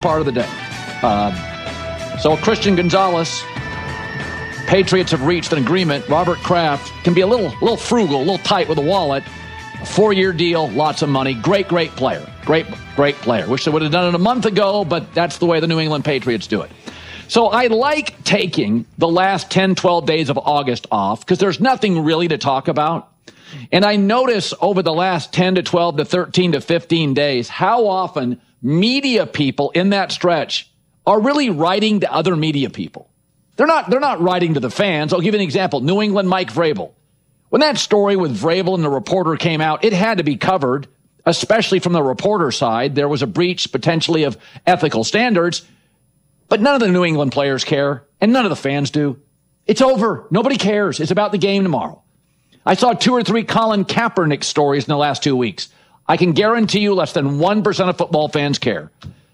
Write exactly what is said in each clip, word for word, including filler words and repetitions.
part of the day. Uh, so Christian Gonzalez, Patriots have reached an agreement. Robert Kraft can be a little, little frugal, a little tight with a wallet. A four-year deal, lots of money. Great, great player. Great, great player. Wish they would have done it a month ago, but that's the way the New England Patriots do it. So I like taking the last ten, twelve days of August off because there's nothing really to talk about. And I notice over the last ten to twelve to thirteen to fifteen days how often media people in that stretch are really writing to other media people. They're not, they're not writing to the fans. I'll give you an example. New England Mike Vrabel. When that story with Vrabel and the reporter came out, it had to be covered, especially from the reporter side. There was a breach potentially of ethical standards. But none of the New England players care, and none of the fans do. It's over. Nobody cares. It's about the game tomorrow. I saw two or three Colin Kaepernick stories in the last two weeks. I can guarantee you less than one percent of football fans care.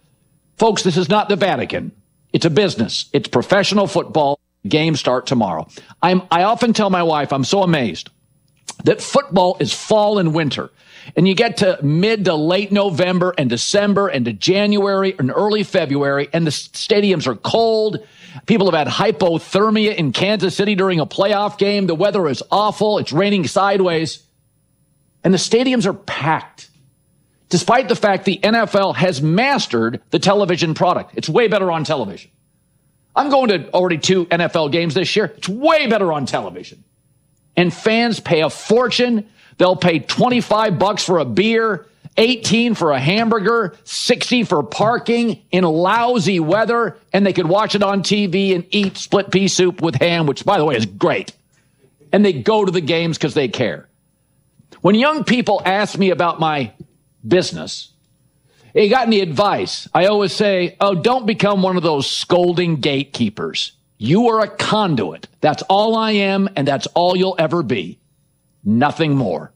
Folks, this is not the Vatican. It's a business. It's professional football. Games start tomorrow. I'm, I often tell my wife, I'm so amazed that football is fall and winter. And you get to mid to late November and December and to January and early February, and the stadiums are cold. People have had hypothermia in Kansas City during a playoff game. The weather is awful. It's raining sideways. And the stadiums are packed, despite the fact the N F L has mastered the television product. It's way better on television. I'm going to already two N F L games this year. It's way better on television. And fans pay a fortune. They'll pay twenty-five bucks for a beer, eighteen for a hamburger, sixty for parking in lousy weather, and they could watch it on T V and eat split pea soup with ham, which, by the way, is great. And they go to the games because they care. When young people ask me about my business, hey, you got any advice? I always say, oh, don't become one of those scolding gatekeepers. You are a conduit. That's all I am, and that's all you'll ever be. Nothing more.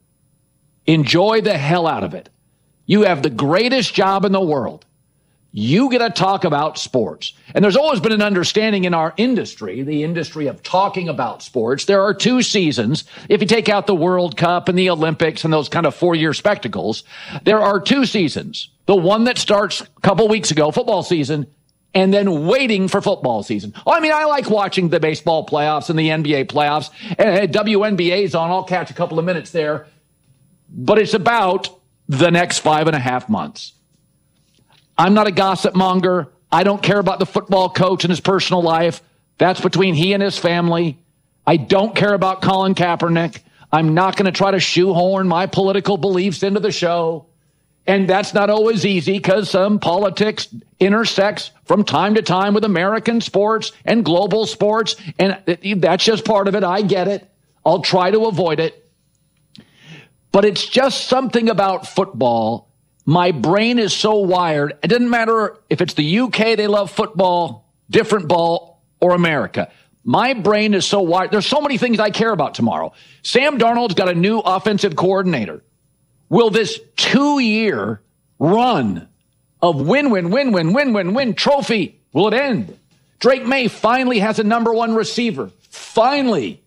Enjoy the hell out of it. You have the greatest job in the world. You get to talk about sports. And there's always been an understanding in our industry, the industry of talking about sports. There are two seasons. If you take out the World Cup and the Olympics and those kind of four-year spectacles, there are two seasons. The one that starts a couple weeks ago, football season, and then waiting for football season. Oh, I mean, I like watching the baseball playoffs and the N B A playoffs. And W N B A's on. I'll catch a couple of minutes there. But it's about the next five and a half months. I'm not a gossip monger. I don't care about the football coach and his personal life. That's between he and his family. I don't care about Colin Kaepernick. I'm not going to try to shoehorn my political beliefs into the show. And that's not always easy because some politics intersects from time to time with American sports and global sports. And that's just part of it. I get it. I'll try to avoid it. But it's just something about football. My brain is so wired. It doesn't matter if it's the U K, they love football, different ball, or America. My brain is so wired. There's so many things I care about tomorrow. Sam Darnold's got a new offensive coordinator. Will this two-year run of win, win, win, win, win, win, win trophy, will it end? Drake May finally has a number one receiver. Finally.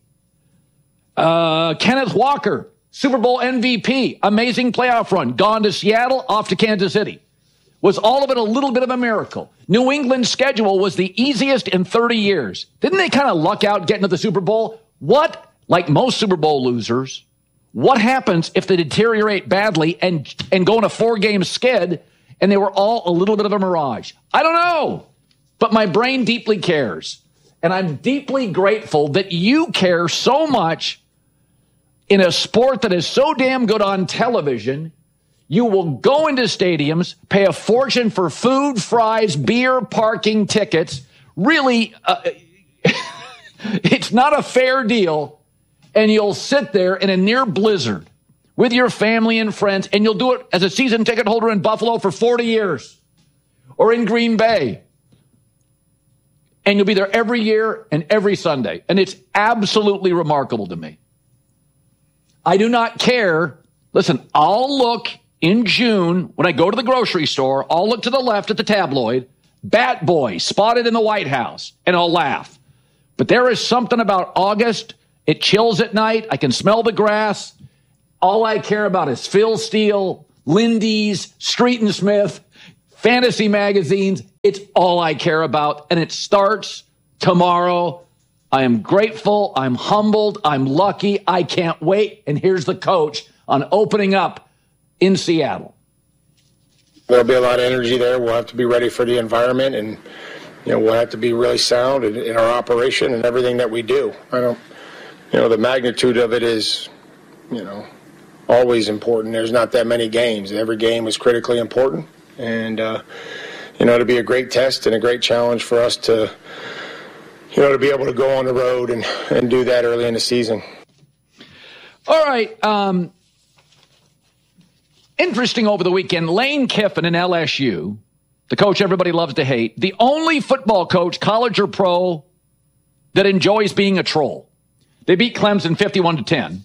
Uh, Kenneth Walker, Super Bowl M V P, amazing playoff run, gone to Seattle, off to Kansas City. Was all of it a little bit of a miracle? New England's schedule was the easiest in thirty years. Didn't they kind of luck out getting to the Super Bowl? What, like most Super Bowl losers, what happens if they deteriorate badly and, and go on a four-game skid and they were all a little bit of a mirage? I don't know, but my brain deeply cares. And I'm deeply grateful that you care so much in a sport that is so damn good on television. You will go into stadiums, pay a fortune for food, fries, beer, parking, tickets. Really, uh, it's not a fair deal. And you'll sit there in a near blizzard with your family and friends, and you'll do it as a season ticket holder in Buffalo for forty years or in Green Bay. And you'll be there every year and every Sunday. And it's absolutely remarkable to me. I do not care. Listen, I'll look in June when I go to the grocery store. I'll look to the left at the tabloid, Bat Boy spotted in the White House, and I'll laugh. But there is something about August. It chills at night. I can smell the grass. All I care about is Phil Steele, Lindy's, Street and Smith, fantasy magazines. It's all I care about, and it starts tomorrow. I am grateful. I'm humbled. I'm lucky. I can't wait. And here's the coach on opening up in Seattle. There'll be a lot of energy there. We'll have to be ready for the environment, and you know we'll have to be really sound in, in our operation and everything that we do. I don't, you know, the magnitude of it is, you know, always important. There's not that many games. Every game is critically important, and uh, you know, it'll be a great test and a great challenge for us to, you know, to be able to go on the road and, and do that early in the season. All right. Um, interesting over the weekend, Lane Kiffin in L S U, the coach everybody loves to hate, the only football coach, college or pro, that enjoys being a troll. They beat Clemson fifty-one to ten.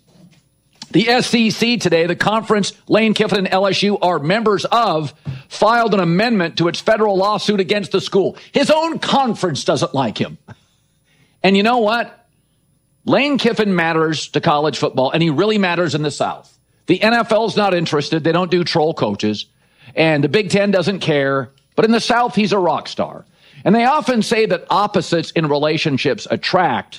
The S E C today, the conference Lane Kiffin and L S U are members of, filed an amendment to its federal lawsuit against the school. His own conference doesn't like him. And you know what? Lane Kiffin matters to college football, and he really matters in the South. The N F L's not interested. They don't do troll coaches. And the Big Ten doesn't care. But in the South, he's a rock star. And they often say that opposites in relationships attract.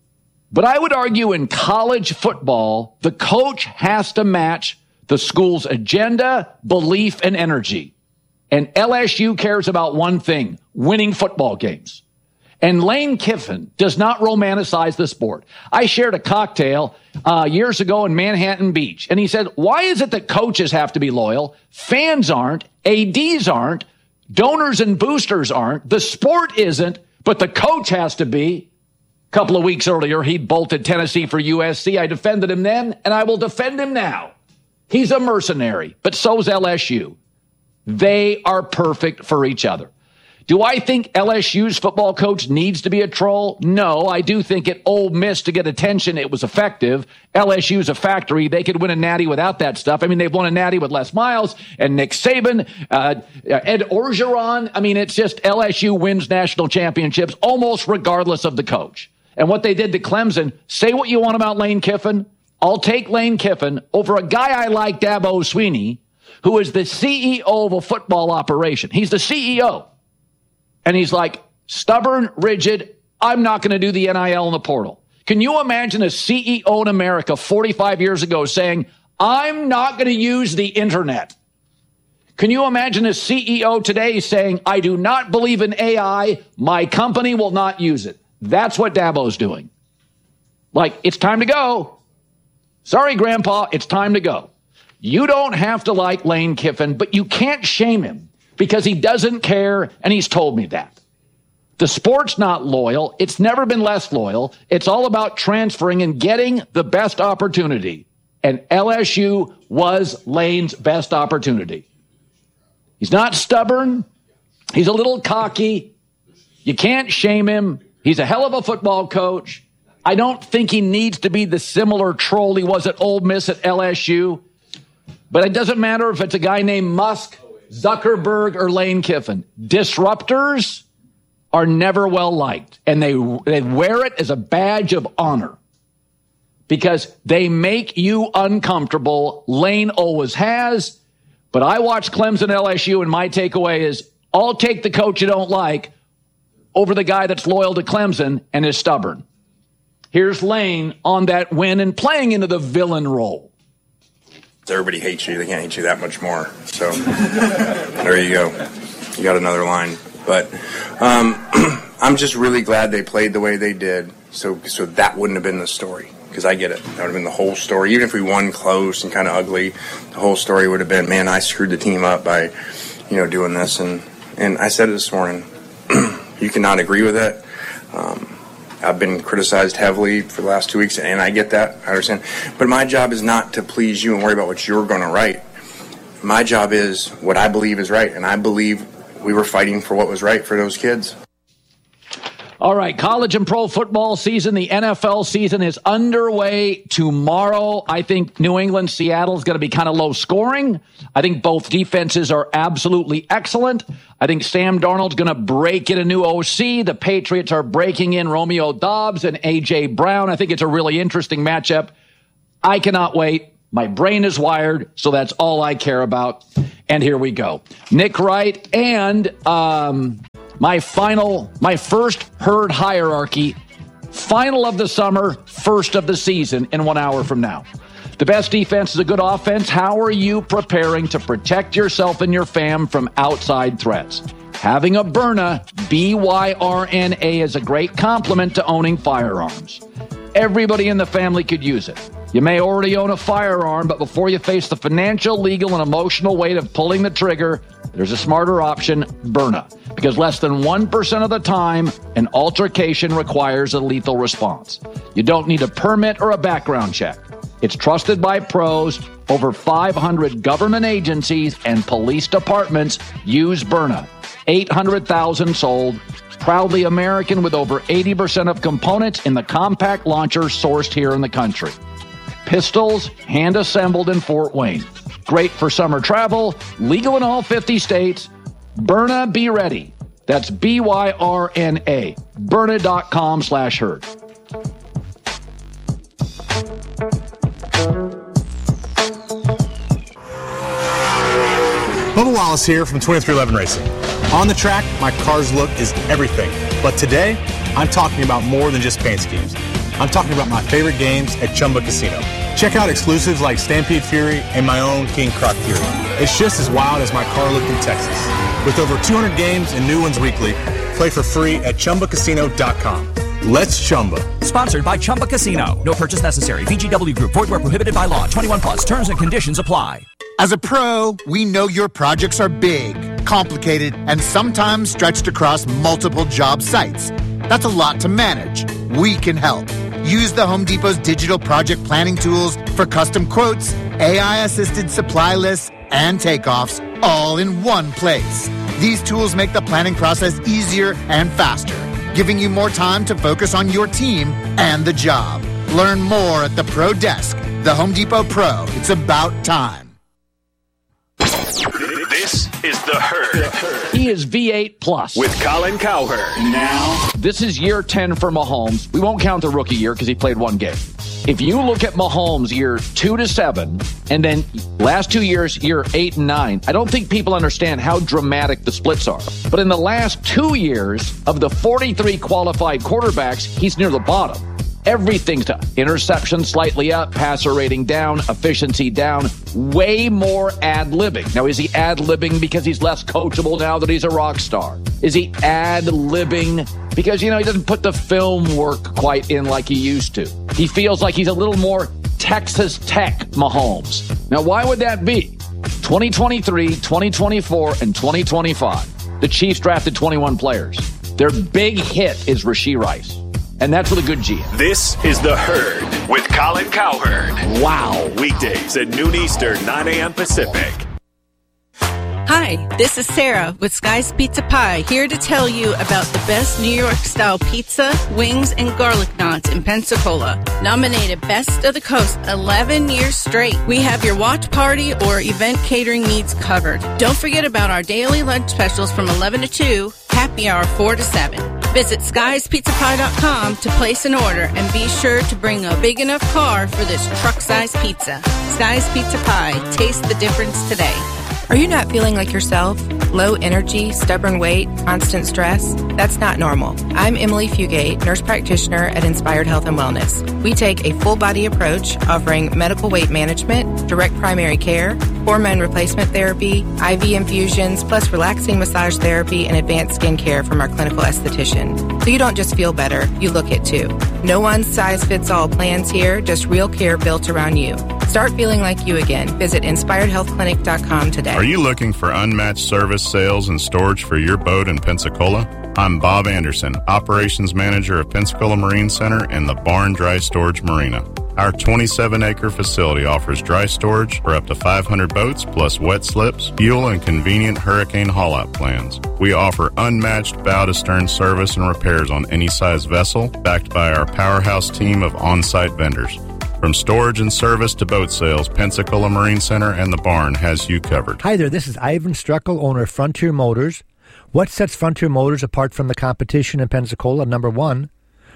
But I would argue in college football, the coach has to match the school's agenda, belief, and energy. And L S U cares about one thing, winning football games. And Lane Kiffin does not romanticize the sport. I shared a cocktail uh, years ago in Manhattan Beach, and he said, why is it that coaches have to be loyal? Fans aren't, A Ds aren't, donors and boosters aren't, the sport isn't, but the coach has to be. A couple of weeks earlier, he bolted Tennessee for U S C. I defended him then, and I will defend him now. He's a mercenary, but so's L S U. They are perfect for each other. Do I think L S U's football coach needs to be a troll? No, I do think at Ole Miss to get attention, it was effective. L S U's a factory. They could win a natty without that stuff. I mean, they've won a natty with Les Miles and Nick Saban, uh, Ed Orgeron. I mean, it's just L S U wins national championships almost regardless of the coach. And what they did to Clemson, say what you want about Lane Kiffin. I'll take Lane Kiffin over a guy I like, Dabo Swinney, who is the C E O of a football operation. He's the C E O. And he's like, stubborn, rigid, I'm not going to do the N I L in the portal. Can you imagine a C E O in America forty-five years ago saying, I'm not going to use the internet? Can you imagine a C E O today saying, I do not believe in A I, my company will not use it? That's what Dabo's doing. Like, it's time to go. Sorry, Grandpa, it's time to go. You don't have to like Lane Kiffin, but you can't shame him because he doesn't care, and he's told me that. The sport's not loyal. It's never been less loyal. It's all about transferring and getting the best opportunity. And L S U was Lane's best opportunity. He's not stubborn. He's a little cocky. You can't shame him. He's a hell of a football coach. I don't think he needs to be the similar troll he was at Ole Miss at L S U. But it doesn't matter if it's a guy named Musk, Zuckerberg, or Lane Kiffin. Disruptors are never well liked, and they they wear it as a badge of honor because they make you uncomfortable. Lane always has, but I watch Clemson L S U, and my takeaway is I'll take the coach you don't like over the guy that's loyal to Clemson and is stubborn. Here's Lane on that win and playing into the villain role. Everybody hates you. They can't hate you that much more. So there you go. You got another line. But um, I'm just really glad they played the way they did. So so that wouldn't have been the story. Because I get it. That would have been the whole story. Even if we won close and kind of ugly, the whole story would have been, man, I screwed the team up by, you know, doing this. And, and I said it this morning. You cannot agree with it. Um, I've been criticized heavily for the last two weeks, and I get that. I understand. But my job is not to please you and worry about what you're going to write. My job is what I believe is right, and I believe we were fighting for what was right for those kids. All right, college and pro football season, the N F L season is underway tomorrow. I think New England, Seattle is going to be kind of low scoring. I think both defenses are absolutely excellent. I think Sam Darnold's going to break in a new O C. The Patriots are breaking in Romeo Doubs and A J Brown. I think it's a really interesting matchup. I cannot wait. My brain is wired, so that's all I care about. And here we go. Nick Wright and um, my final, my first herd hierarchy, final of the summer, first of the season in one hour from now. The best defense is a good offense. How are you preparing to protect yourself and your fam from outside threats? Having a Byrna, B Y R N A, is a great complement to owning firearms. Everybody in the family could use it. You may already own a firearm, but before you face the financial, legal, and emotional weight of pulling the trigger, there's a smarter option, Byrna. Because less than one percent of the time, an altercation requires a lethal response. You don't need a permit or a background check. It's trusted by pros. Over five hundred government agencies and police departments use Byrna. eight hundred thousand sold. Proudly American, with over eighty percent of components in the compact launcher sourced here in the country. Pistols, hand-assembled in Fort Wayne. Great for summer travel, legal in all fifty states. Byrna, be ready. That's B Y R N A. Byrna.com slash herd. Bubba Wallace here from twenty-three eleven Racing. On the track, my car's look is everything. But today, I'm talking about more than just paint schemes. I'm talking about my favorite games at Chumba Casino. Check out exclusives like Stampede Fury and my own King Croc Fury. It's just as wild as my car look in Texas. With over two hundred games and new ones weekly, play for free at Chumba Casino dot com. Let's Chumba. Sponsored by Chumba Casino. No purchase necessary. V G W Group. Void where prohibited by law. twenty-one plus. Terms and conditions apply. As a pro, we know your projects are big, complicated, and sometimes stretched across multiple job sites. That's a lot to manage. We can help. Use the Home Depot's digital project planning tools for custom quotes, A I-assisted supply lists, and takeoffs, all in one place. These tools make the planning process easier and faster, giving you more time to focus on your team and the job. Learn more at the Pro Desk. The Home Depot Pro. It's about time. This is The Herd. He is V eight plus. With Colin Cowherd. Now. This is year ten for Mahomes. We won't count the rookie year because he played one game. If you look at Mahomes year two to seven, and then last two years, year eight and nine, I don't think people understand how dramatic the splits are. But in the last two years, of the forty-three qualified quarterbacks, he's near the bottom. Everything's to interception slightly up, passer rating down, efficiency down, way more ad-libbing. Now, is he ad-libbing because he's less coachable now that he's a rock star? Is he ad-libbing because, you know, he doesn't put the film work quite in like he used to? He feels like he's a little more Texas Tech Mahomes. Now, why would that be? twenty twenty-three, twenty twenty-four, and twenty twenty-five, the Chiefs drafted twenty-one players. Their big hit is Rashee Rice. And that's with a good G M. This is The Herd with Colin Cowherd. Wow. Weekdays at noon Eastern, nine a.m. Pacific. Hi, this is Sarah with Sky's Pizza Pie, here to tell you about the best New York-style pizza, wings, and garlic knots in Pensacola. Nominated Best of the Coast eleven years straight. We have your watch party or event catering needs covered. Don't forget about our daily lunch specials from eleven to two, happy hour four to seven. Visit skies pizza pie dot com to place an order and be sure to bring a big enough car for this truck-sized pizza. Sky's Pizza Pie. Taste the difference today. Are you not feeling like yourself? Low energy, stubborn weight, constant stress? That's not normal. I'm Emily Fugate, nurse practitioner at Inspired Health and Wellness. We take a full body approach offering medical weight management, direct primary care, hormone replacement therapy, I V infusions, plus relaxing massage therapy and advanced skin care from our clinical esthetician. So you don't just feel better, you look it too. No one size fits all plans here, just real care built around you. Start feeling like you again. Visit inspired health clinic dot com today. Are you looking for unmatched service, sales, and storage for your boat in Pensacola? I'm Bob Anderson, Operations Manager of Pensacola Marine Center and the Barn Dry Storage Marina. Our twenty-seven acre facility offers dry storage for up to five hundred boats, plus wet slips, fuel, and convenient hurricane haul-out plans. We offer unmatched bow-to-stern service and repairs on any size vessel, backed by our powerhouse team of on-site vendors. From storage and service to boat sales, Pensacola Marine Center and the Barn has you covered. Hi there, this is Ivan Struckel, owner of Frontier Motors. What sets Frontier Motors apart from the competition in Pensacola? Number one,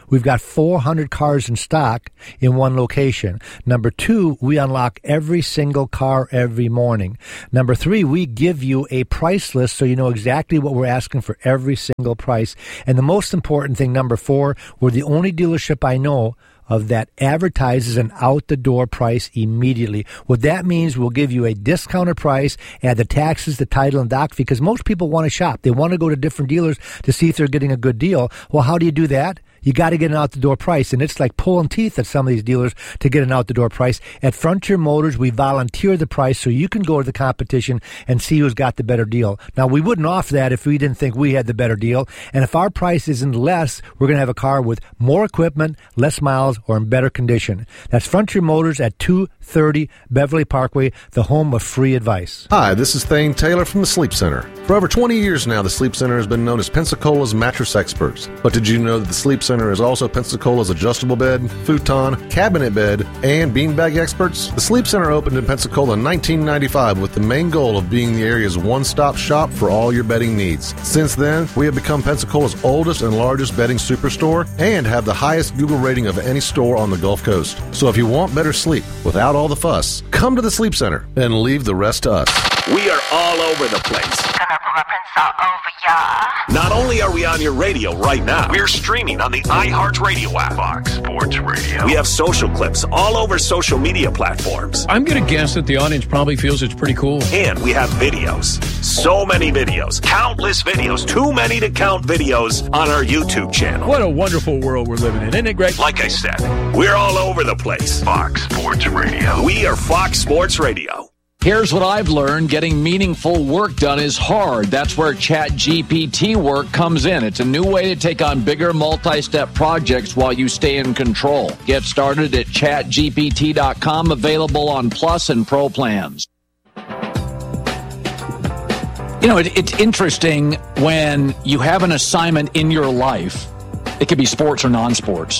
we've got four hundred cars in stock in one location. Number two, we unlock every single car every morning. Number three, we give you a price list so you know exactly what we're asking for every single price. And the most important thing, number four, we're the only dealership I know of that advertises an out-the-door price immediately. What that means, we'll give you a discounted price, add the taxes, the title, and doc fee, because most people want to shop. They want to go to different dealers to see if they're getting a good deal. Well, how do you do that? You got to get an out-the-door price, and it's like pulling teeth at some of these dealers to get an out-the-door price. At Frontier Motors, we volunteer the price so you can go to the competition and see who's got the better deal. Now, we wouldn't offer that if we didn't think we had the better deal, and if our price isn't less, we're going to have a car with more equipment, less miles, or in better condition. That's Frontier Motors at two thirty Beverly Parkway, the home of free advice. Hi, this is Thane Taylor from the Sleep Center. For over twenty years now, the Sleep Center has been known as Pensacola's mattress experts. But did you know that the Sleep Center is also Pensacola's adjustable bed, futon, cabinet bed, and beanbag experts? The Sleep Center opened in Pensacola in nineteen ninety-five with the main goal of being the area's one-stop shop for all your bedding needs. Since then, we have become Pensacola's oldest and largest bedding superstore and have the highest Google rating of any store on the Gulf Coast. So if you want better sleep without all the fuss, come to the Sleep Center and leave the rest to us. We are all over the place. Gonna pull up and all over ya. Not only are we on your radio right now, we're streaming on the iHeartRadio app. Fox Sports Radio. We have social clips all over social media platforms. I'm going to guess that the audience probably feels it's pretty cool. And we have videos. So many videos. Countless videos. Too many to count videos on our YouTube channel. What a wonderful world we're living in. Isn't it great? Like I said, we're all over the place. Fox Sports Radio. We are Fox Sports Radio. Here's what I've learned. Getting meaningful work done is hard. That's where ChatGPT work comes in. It's a new way to take on bigger multi-step projects while you stay in control. Get started at chat G P T dot com, available on Plus and Pro plans. You know, it, it's interesting when you have an assignment in your life. It could be sports or non-sports.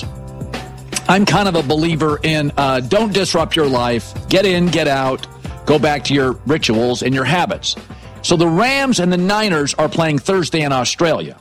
I'm kind of a believer in uh, don't disrupt your life. Get in, get out. Go back to your rituals and your habits. So the Rams and the Niners are playing Thursday in Australia.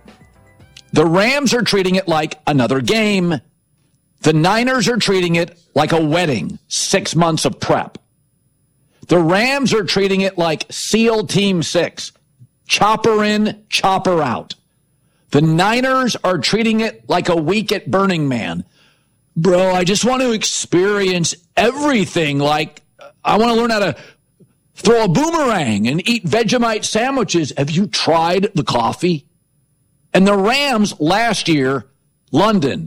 The Rams are treating it like another game. The Niners are treating it like a wedding, six months of prep. The Rams are treating it like SEAL Team six, chopper in, chopper out. The Niners are treating it like a week at Burning Man. Bro, I just want to experience everything. Like, I want to learn how to throw a boomerang and eat Vegemite sandwiches. Have you tried the coffee? And the Rams last year, London,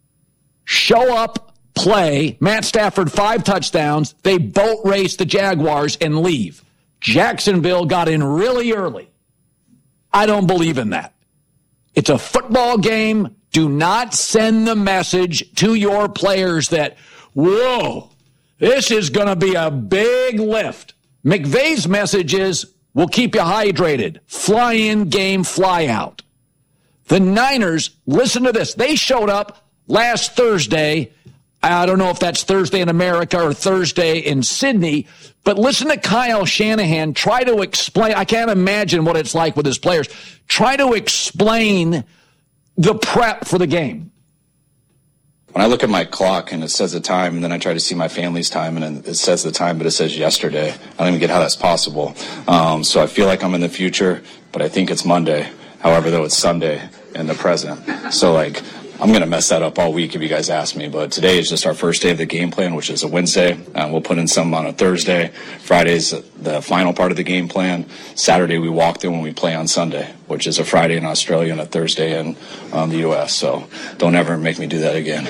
show up, play, Matt Stafford, five touchdowns. They boat race the Jaguars and leave. Jacksonville got in really early. I don't believe in that. It's a football game. Do not send the message to your players that, whoa, this is going to be a big lift. McVay's message is, we'll keep you hydrated. Fly in, game, fly out. The Niners, listen to this. They showed up last Thursday. I don't know if that's Thursday in America or Thursday in Sydney, but listen to Kyle Shanahan try to explain. I can't imagine what it's like with his players. Try to explain the prep for the game. When I look at my clock and it says the time, and then I try to see my family's time, and it says the time, but it says yesterday. I don't even get how that's possible. Um, so I feel like I'm in the future, but I think it's Monday. However, though, it's Sunday in the present. So, like, I'm going to mess that up all week if you guys ask me. But today is just our first day of the game plan, which is a Wednesday. Uh, we'll put in some on a Thursday. Friday's the final part of the game plan. Saturday we walk in when we play on Sunday, which is a Friday in Australia and a Thursday in um, the U S. So don't ever make me do that again.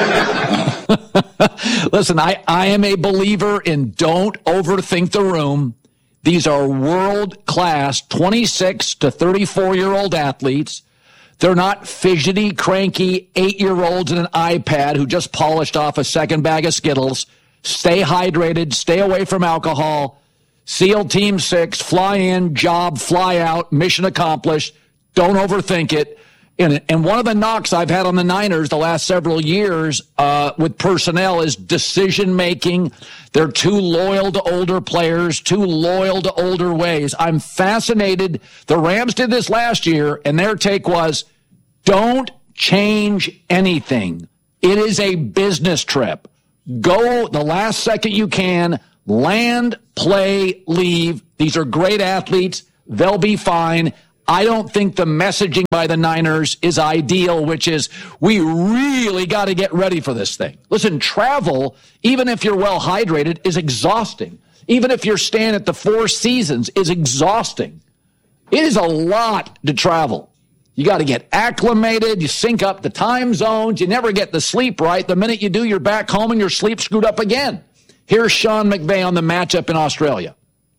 Listen, I, I am a believer in don't overthink the room. These are world-class twenty-six to thirty-four-year-old athletes. They're not fidgety, cranky eight-year-olds in an iPad who just polished off a second bag of Skittles. Stay hydrated. Stay away from alcohol. SEAL Team six, fly in, job, fly out, mission accomplished. Don't overthink it. And, and one of the knocks I've had on the Niners the last several years uh, with personnel is decision-making. They're too loyal to older players, too loyal to older ways. I'm fascinated. The Rams did this last year, and their take was, don't change anything. It is a business trip. Go the last second you can. Land, play, leave. These are great athletes. They'll be fine. I don't think the messaging by the Niners is ideal, which is we really got to get ready for this thing. Listen, travel, even if you're well hydrated, is exhausting. Even if you're staying at the Four Seasons, is exhausting. It is a lot to travel. You got to get acclimated. You sync up the time zones. You never get the sleep right. The minute you do, you're back home and your sleep screwed up again. Here's Sean McVay on the matchup in Australia.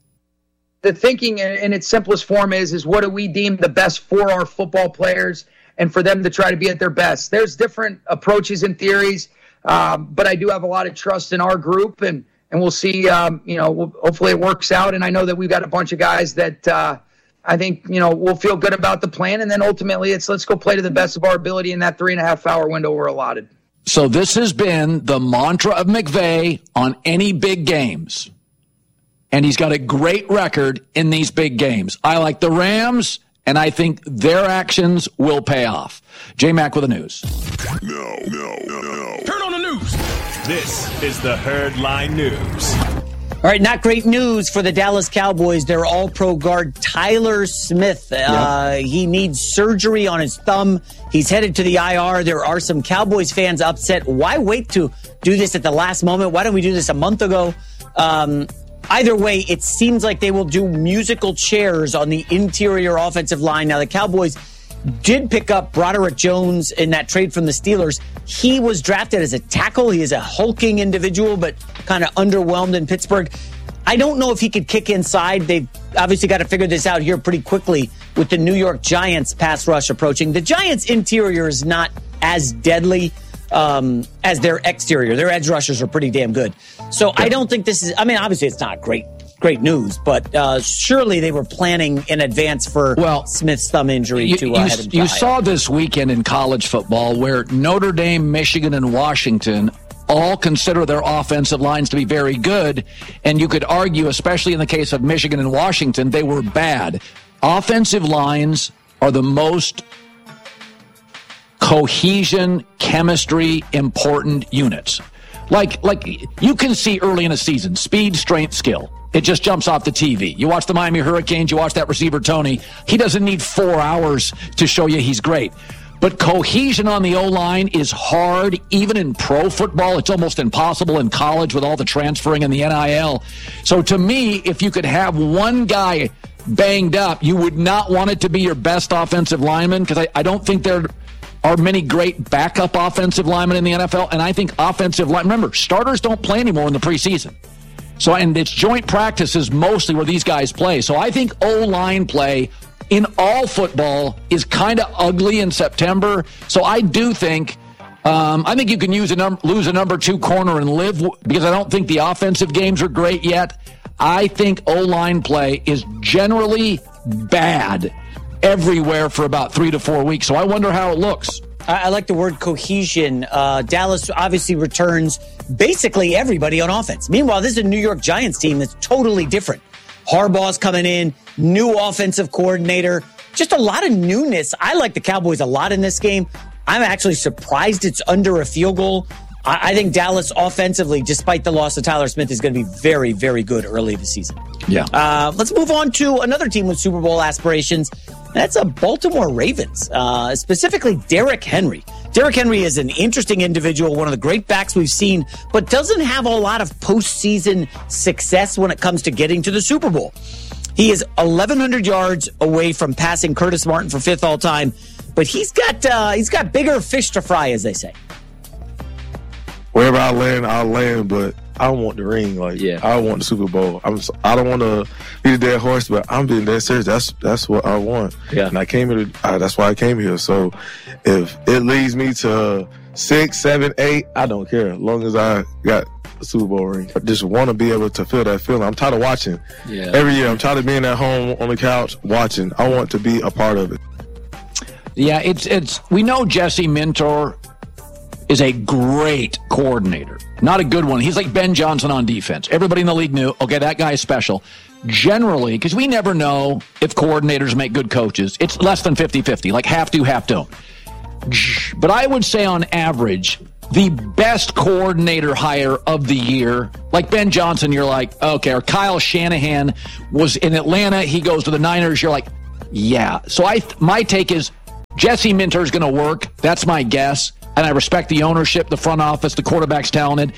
The thinking in its simplest form is, is what do we deem the best for our football players and for them to try to be at their best? There's different approaches and theories, um, but I do have a lot of trust in our group, and, and we'll see, um, you know, we'll, hopefully it works out. And I know that we've got a bunch of guys that uh, I think, you know, we'll feel good about the plan. And then ultimately it's let's go play to the best of our ability in that three and a half hour window we're allotted. So this has been the mantra of McVay on any big games. And he's got a great record in these big games. I like the Rams, and I think their actions will pay off. J-Mac with the news. No, no, no, no. Turn on the news. This is the Herd Line News. All right, not great news for the Dallas Cowboys. Their all-pro guard, Tyler Smith. Uh, yep. He needs surgery on his thumb. He's headed to the I R. There are some Cowboys fans upset. Why wait to do this at the last moment? Why don't we do this a month ago? Um... Either way, it seems like they will do musical chairs on the interior offensive line. Now, the Cowboys did pick up Broderick Jones in that trade from the Steelers. He was drafted as a tackle. He is a hulking individual, but kind of underwhelmed in Pittsburgh. I don't know if he could kick inside. They've obviously got to figure this out here pretty quickly with the New York Giants pass rush approaching. The Giants' interior is not as deadly Um, as their exterior. Their edge rushers are pretty damn good. So yeah. I don't think this is, I mean, obviously it's not great, great news, but uh, surely they were planning in advance for well, Smith's thumb injury you, to uh, you, head him You to saw this weekend in college football where Notre Dame, Michigan, and Washington all consider their offensive lines to be very good. And you could argue, especially in the case of Michigan and Washington, they were bad. Offensive lines are the most cohesion, chemistry, important units. Like, like you can see early in a season, speed, strength, skill. It just jumps off the T V. You watch the Miami Hurricanes, you watch that receiver, Tony. He doesn't need four hours to show you he's great. But cohesion on the O-line is hard, even in pro football. It's almost impossible in college with all the transferring and the N I L. So to me, if you could have one guy banged up, you would not want it to be your best offensive lineman, because I, I don't think they're are many great backup offensive linemen in the N F L, and I think offensive line. Remember, starters don't play anymore in the preseason. So, and it's joint practices mostly where these guys play. So I think O-line play in all football is kind of ugly in September. So I do think, um, I think you can use a num- lose a number two corner and live, w- because I don't think the offensive games are great yet. I think O-line play is generally bad everywhere for about three to four weeks. So I wonder how it looks. I, I like the word cohesion. Uh, Dallas obviously returns basically everybody on offense. Meanwhile, this is a New York Giants team that's totally different. Harbaugh's coming in, new offensive coordinator, just a lot of newness. I like the Cowboys a lot in this game. I'm actually surprised it's under a field goal. I, I think Dallas offensively, despite the loss of Tyler Smith, is going to be very, very good early this season. Yeah. Uh, let's move on to another team with Super Bowl aspirations. That's a Baltimore Ravens, uh, specifically Derrick Henry. Derrick Henry is an interesting individual, one of the great backs we've seen, but doesn't have a lot of postseason success when it comes to getting to the Super Bowl. He is eleven hundred yards away from passing Curtis Martin for fifth all time, but he's got uh, he's got bigger fish to fry, as they say. Wherever I land, I'll land, but I want the ring. Like, yeah. I want the Super Bowl. I'm. I don't want to be the dead horse, but I'm being dead serious. That's that's what I want. Yeah. And I came here. To, uh, that's why I came here. So, if it leads me to six, seven, eight, I don't care. As long as I got a Super Bowl ring, I just want to be able to feel that feeling. I'm tired of watching. Yeah. Every year, I'm tired of being at home on the couch watching. I want to be a part of it. Yeah, it's it's. We know Jesse Minter is a great coordinator. Not a good one. He's like Ben Johnson on defense. Everybody in the league knew, okay, that guy is special. Generally, because we never know if coordinators make good coaches, it's less than fifty-fifty, like half do, half don't. but I would say on average, the best coordinator hire of the year, like Ben Johnson, you're like, okay, or Kyle Shanahan was in Atlanta, he goes to the Niners, you're like, yeah. So I, my take is Jesse Minter is going to work. That's my guess. And I respect the ownership, the front office, the quarterback's talented.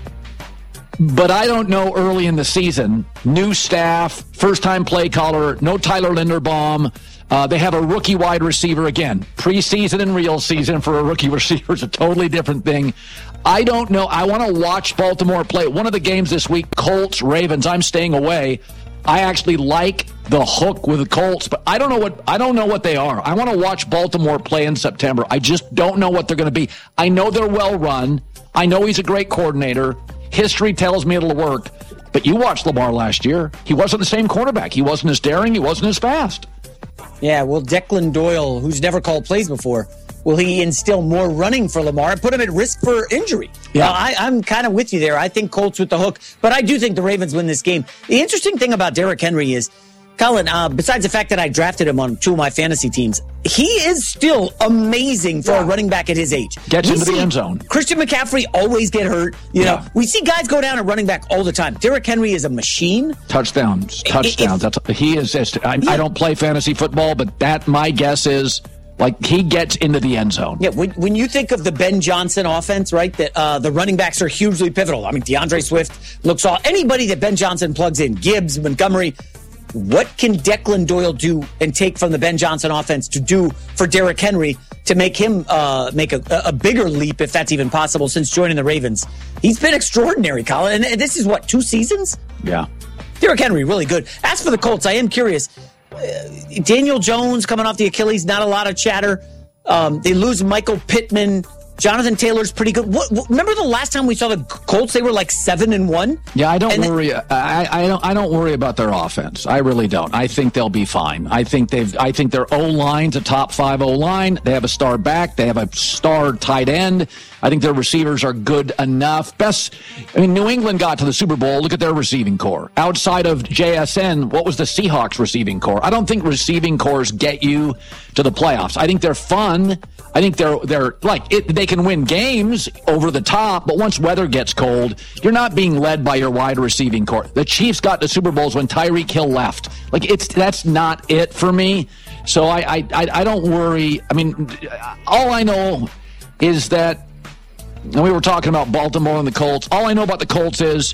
But I don't know early in the season. New staff, first-time play caller, no Tyler Linderbaum. Uh, they have a rookie wide receiver again. Preseason and real season for a rookie receiver is a totally different thing. I don't know. I want to watch Baltimore play. One of the games this week, Colts, Ravens, I'm staying away. I actually like the hook with the Colts, but I don't know what I don't know what they are. I want to watch Baltimore play in September. I just don't know what they're going to be. I know they're well run. I know he's a great coordinator. History tells me it'll work. But you watched Lamar last year. He wasn't the same quarterback. He wasn't as daring. He wasn't as fast. Yeah, well, Declan Doyle, who's never called plays before, will he instill more running for Lamar and put him at risk for injury? Yeah, uh, I, I'm kind of with you there. I think Colts with the hook, but I do think the Ravens win this game. The interesting thing about Derrick Henry is, Colin, uh, besides the fact that I drafted him on two of my fantasy teams, he is still amazing for yeah. a running back at his age. Gets we into the end zone. Christian McCaffrey always get hurt. You yeah. know, we see guys go down at running back all the time. Derrick Henry is a machine. Touchdowns, touchdowns. If, That's he is. I, yeah. I don't play fantasy football, but that my guess is. Like, he gets into the end zone. Yeah, when, when you think of the Ben Johnson offense, right, that uh, the running backs are hugely pivotal. I mean, DeAndre Swift looks all... Anybody that Ben Johnson plugs in, Gibbs, Montgomery, what can Declan Doyle do and take from the Ben Johnson offense to do for Derrick Henry to make him uh, make a, a bigger leap, if that's even possible, since joining the Ravens? He's been extraordinary, Colin. And this is, what, two seasons? Yeah. Derrick Henry, really good. As for the Colts, I am curious... Uh, Daniel Jones coming off the Achilles, not a lot of chatter. Um, they lose Michael Pittman. Jonathan Taylor's pretty good. What, what, remember the last time we saw the Colts? They were like seven and one. Yeah, I don't and worry. Then, I, I don't. I don't worry about their offense. I really don't. I think they'll be fine. I think they've. I think their O line's a top five O line. They have a star back. They have a star tight end. I think their receivers are good enough. Best. I mean, New England got to the Super Bowl. Look at their receiving core. Outside of J S N, what was the Seahawks receiving core? I don't think receiving cores get you to the playoffs. I think they're fun. I think they're they're like it, they can win games over the top, but once weather gets cold, you're not being led by your wide receiving core. The Chiefs got to Super Bowls when Tyreek Hill left. Like it's that's not it for me. So I I I don't worry. I mean, all I know is that, and we were talking about Baltimore and the Colts. All I know about the Colts is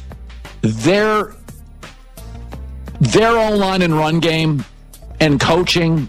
their their O-line and run game and coaching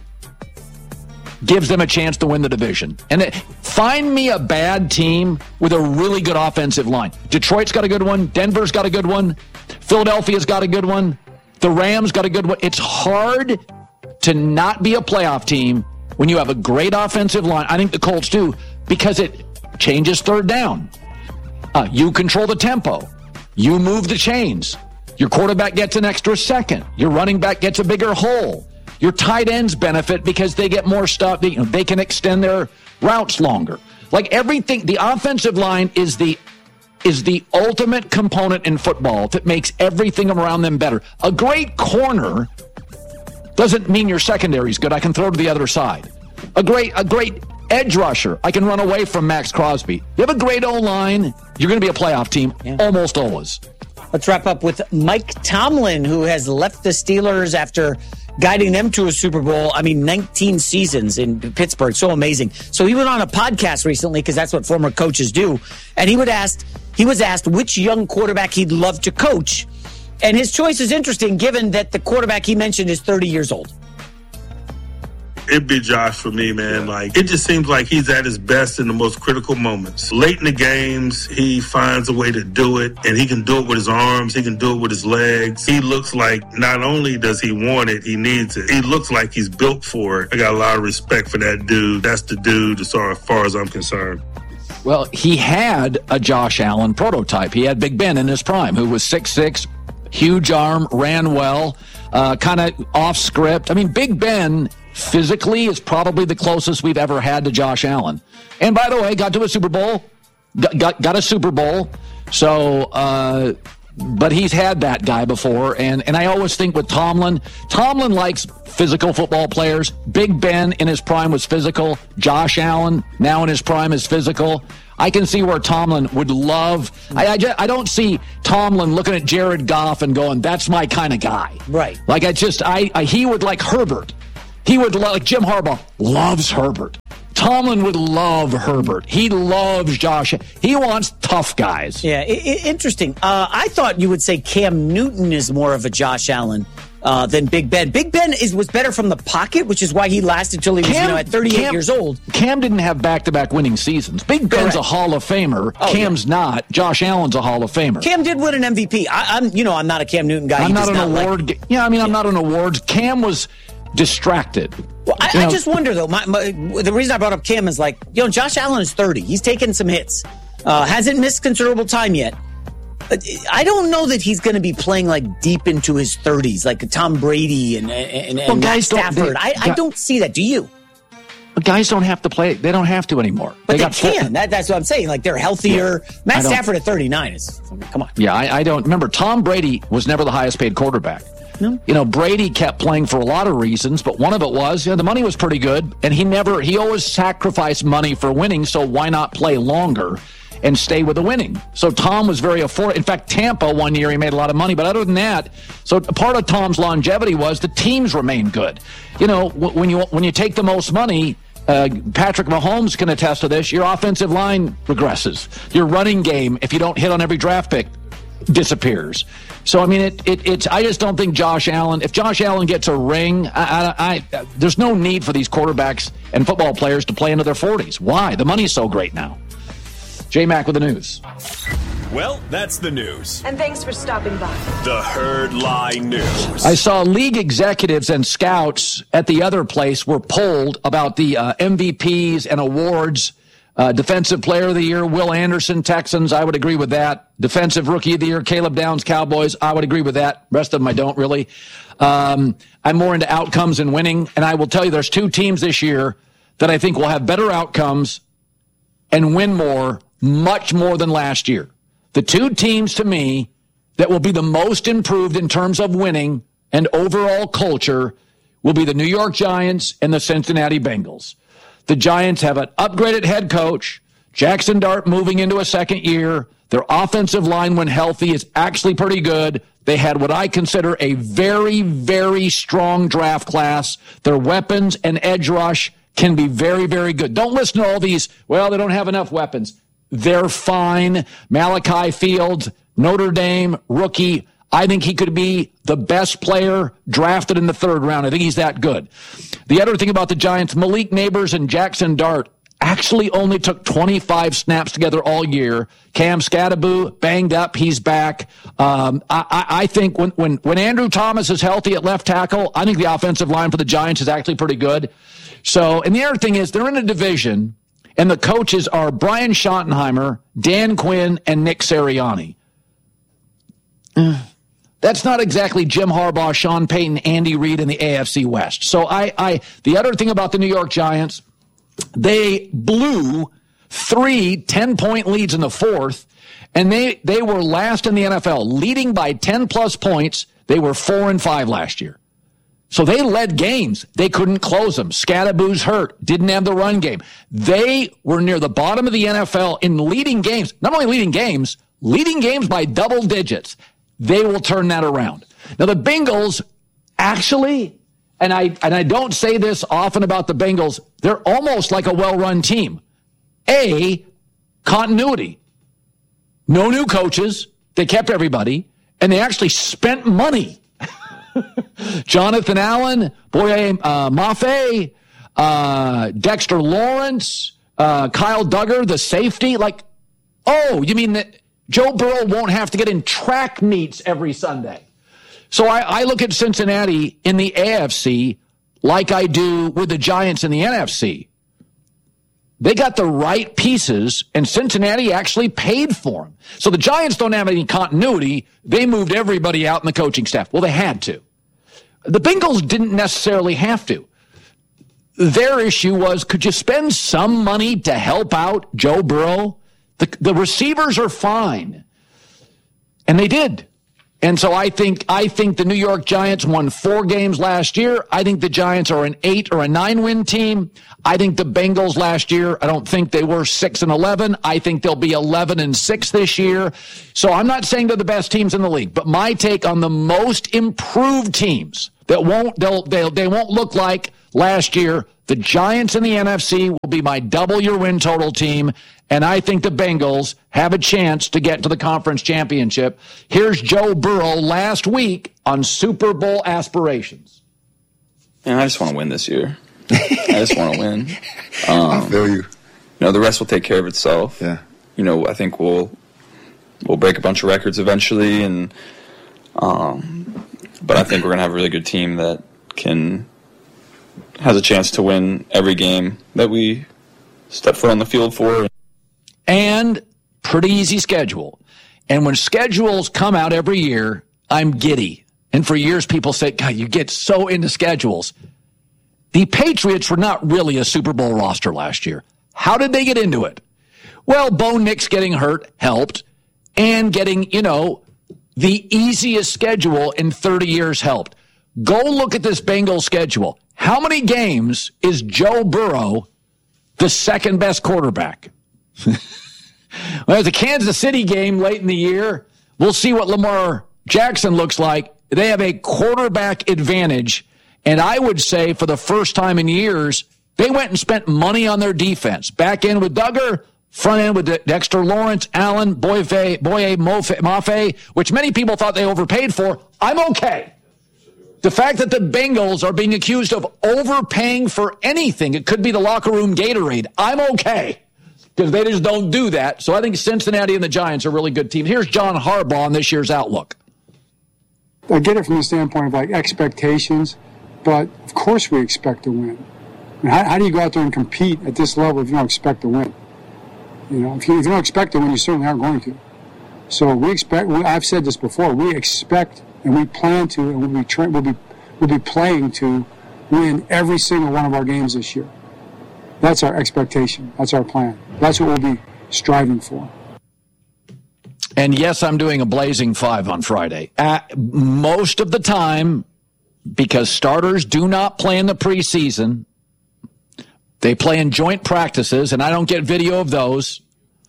gives them a chance to win the division. And it, find me a bad team with a really good offensive line. Detroit's got a good one. Denver's got a good one. Philadelphia's got a good one. The Rams got a good one. It's hard to not be a playoff team when you have a great offensive line. I think the Colts do, because it changes third down. Uh, you control the tempo. You move the chains. Your quarterback gets an extra second. Your running back gets a bigger hole. Your tight ends benefit because they get more stuff. They, you know, they can extend their routes longer. Like everything, the offensive line is the is the ultimate component in football that makes everything around them better. A great corner doesn't mean your secondary is good. I can throw to the other side. A great a great edge rusher, I can run away from Max Crosby. You have a great O-line, you're going to be a playoff team, yeah. Almost always. Let's wrap up with Mike Tomlin, who has left the Steelers after guiding them to a Super Bowl. I mean, nineteen seasons in Pittsburgh. So amazing. So he went on a podcast recently, because that's what former coaches do. And he would ask, he was asked which young quarterback he'd love to coach. And his choice is interesting, given that the quarterback he mentioned is thirty years old. It'd be Josh for me, man. Like, it just seems like he's at his best in the most critical moments. Late in the games, he finds a way to do it, and he can do it with his arms. He can do it with his legs. He looks like not only does he want it, he needs it. He looks like he's built for it. I got a lot of respect for that dude. That's the dude as far, as far as I'm concerned. Well, he had a Josh Allen prototype. He had Big Ben in his prime, who was six six, huge arm, ran well, uh, kind of off script. I mean, Big Ben physically is probably the closest we've ever had to Josh Allen. And by the way, got to a Super Bowl, got got, got a Super Bowl. So uh, but he's had that guy before. And, and I always think with Tomlin, Tomlin likes physical football players. Big Ben in his prime was physical. Josh Allen now in his prime is physical. I can see where Tomlin would love. I, I, just, I don't see Tomlin looking at Jared Goff and going, "That's my kind of guy." Right. Like I just, I, I he would like Herbert. He would like Jim Harbaugh loves Herbert. Tomlin would love Herbert. He loves Josh. He wants tough guys. Yeah, I- I- interesting. Uh, I thought you would say Cam Newton is more of a Josh Allen uh, than Big Ben. Big Ben is was better from the pocket, which is why he lasted till he was Cam, you know, at thirty-eight Cam, years old. Cam didn't have back-to-back winning seasons. Big Ben's Correct. a Hall of Famer. Oh, Cam's yeah. not. Josh Allen's a Hall of Famer. Cam did win an M V P. I, I'm, you know, I'm not a Cam Newton guy. I'm He not does an not award. like- yeah, I mean, I'm not an awards. Cam was distracted. Well, I, You I know, just wonder though. My, my, the reason I brought up Cam is like, you know, Josh Allen is thirty. He's taken some hits. Uh, hasn't missed considerable time yet. But I don't know that he's going to be playing like deep into his thirties, like Tom Brady and and, and Well, Matt guys don't- Stafford. they- I, I don't see that. Do you? guys don't have to play. They don't have to anymore. But they, got full- can. That, that's what I'm saying. Like they're healthier. Yeah. I Matt don't- Stafford at thirty-nine is. I mean, come on. Yeah, I, I don't remember. Tom Brady was never the highest paid quarterback. No. You know, Brady kept playing for a lot of reasons, but one of it was, you know, the money was pretty good, and he never, he always sacrificed money for winning, so why not play longer and stay with the winning? So Tom was very affordable. In fact, Tampa one year, he made a lot of money, but other than that, so part of Tom's longevity was the teams remained good. You know, when you when you take the most money, Uh, Patrick Mahomes can attest to this. Your offensive line regresses. Your running game, if you don't hit on every draft pick, disappears. So, I mean, it, it, it's. I just don't think Josh Allen, if Josh Allen gets a ring, I, I, I, there's no need for these quarterbacks and football players to play into their forties. Why? The money's so great now. J-Mac with the news. Well, that's the news. And thanks for stopping by. The Herd Lie News. I saw league executives and scouts at the other place were polled about the uh, M V Ps and awards. Uh, Defensive Player of the Year, Will Anderson, Texans. I would agree with that. Defensive Rookie of the Year, Caleb Downs, Cowboys. I would agree with that. Rest of them I don't really. Um, I'm more into outcomes and winning. And I will tell you there's two teams this year that I think will have better outcomes and win more, much more than last year. The two teams to me that will be the most improved in terms of winning and overall culture will be the New York Giants and the Cincinnati Bengals. The Giants have an upgraded head coach, Jackson Dart moving into a second year. Their offensive line, when healthy, is actually pretty good. They had what I consider a very, very strong draft class. Their weapons and edge rush can be very, very good. Don't listen to all these, well, they don't have enough weapons. They're fine. Malachi Fields, Notre Dame, rookie. I think he could be the best player drafted in the third round. I think he's that good. The other thing about the Giants, Malik Neighbors and Jackson Dart actually only took twenty-five snaps together all year. Cam Scatteraboo, banged up. He's back. Um, I, I, I think when, when, when Andrew Thomas is healthy at left tackle, I think the offensive line for the Giants is actually pretty good. So, and the other thing is they're in a division, and the coaches are Brian Schottenheimer, Dan Quinn, and Nick Sirianni. Uh, That's not exactly Jim Harbaugh, Sean Payton, Andy Reid in the A F C West. So I, I, the other thing about the New York Giants, they blew three ten-point leads in the fourth, and they, they were last in the N F L, leading by ten-plus points. They were four and five last year. So they led games. They couldn't close them. Scatterboo's hurt. Didn't have the run game. They were near the bottom of the N F L in leading games. Not only leading games, leading games by double digits. They will turn that around. Now, the Bengals actually, and I and I don't say this often about the Bengals, they're almost like a well-run team. A, continuity. No new coaches. They kept everybody, and they actually spent money. Jonathan Allen, Boye uh, Mafe, uh, Dexter Lawrence, uh, Kyle Duggar, the safety. Like, oh, you mean that Joe Burrow won't have to get in track meets every Sunday? So I, I look at Cincinnati in the A F C like I do with the Giants in the N F C. They got the right pieces, and Cincinnati actually paid for them. So the Giants don't have any continuity. They moved everybody out in the coaching staff. Well, they had to. The Bengals didn't necessarily have to. Their issue was, could you spend some money to help out Joe Burrow? The, the receivers are fine. And they did. And so I think I think the New York Giants won four games last year. I think the Giants are an eight or a nine win team. I think the Bengals last year, I don't think they were six and eleven. I think they'll be eleven and six this year. So I'm not saying they're the best teams in the league, but my take on the most improved teams that won't they'll they'll they won't look like last year. The Giants in the N F C will be my double your win total team. And I think the Bengals have a chance to get to the conference championship. Here's Joe Burrow last week on Super Bowl aspirations. Man, I just want to win this year. I just want to win. Um, I feel you. You know, the rest will take care of itself. Yeah. You know, I think we'll we'll break a bunch of records eventually, and um, but I think we're gonna have a really good team that can has a chance to win every game that we step foot on the field for. And pretty easy schedule. And when schedules come out every year, I'm giddy. And for years, people say, God, you get so into schedules. The Patriots were not really a Super Bowl roster last year. How did they get into it? Well, Bo Nix getting hurt helped. And getting, you know, the easiest schedule in thirty years helped. Go look at this Bengals schedule. How many games is Joe Burrow the second best quarterback? Well, there's a Kansas City game late in the year. We'll see what Lamar Jackson looks like. They have a quarterback advantage. And I would say for the first time in years, they went and spent money on their defense. Back end with Duggar, front end with Dexter Lawrence, Allen, Boye, Boye Mafe, which many people thought they overpaid for. I'm okay. The fact that the Bengals are being accused of overpaying for anything, it could be the locker room Gatorade, I'm okay. Because they just don't do that. So I think Cincinnati and the Giants are a really good team. Here's John Harbaugh on this year's outlook. I get it from the standpoint of like expectations, but of course we expect to win. I mean, how, how do you go out there and compete at this level if you don't expect to win? You know, if you, if you don't expect to win, you certainly aren't going to. So we expect. I've said this before. We expect and we plan to, and we'll be tra- we'll be we'll be playing to win every single one of our games this year. That's our expectation. That's our plan. That's what we'll be striving for. And yes, I'm doing a blazing five on Friday. At most of the time, because starters do not play in the preseason, they play in joint practices, and I don't get video of those.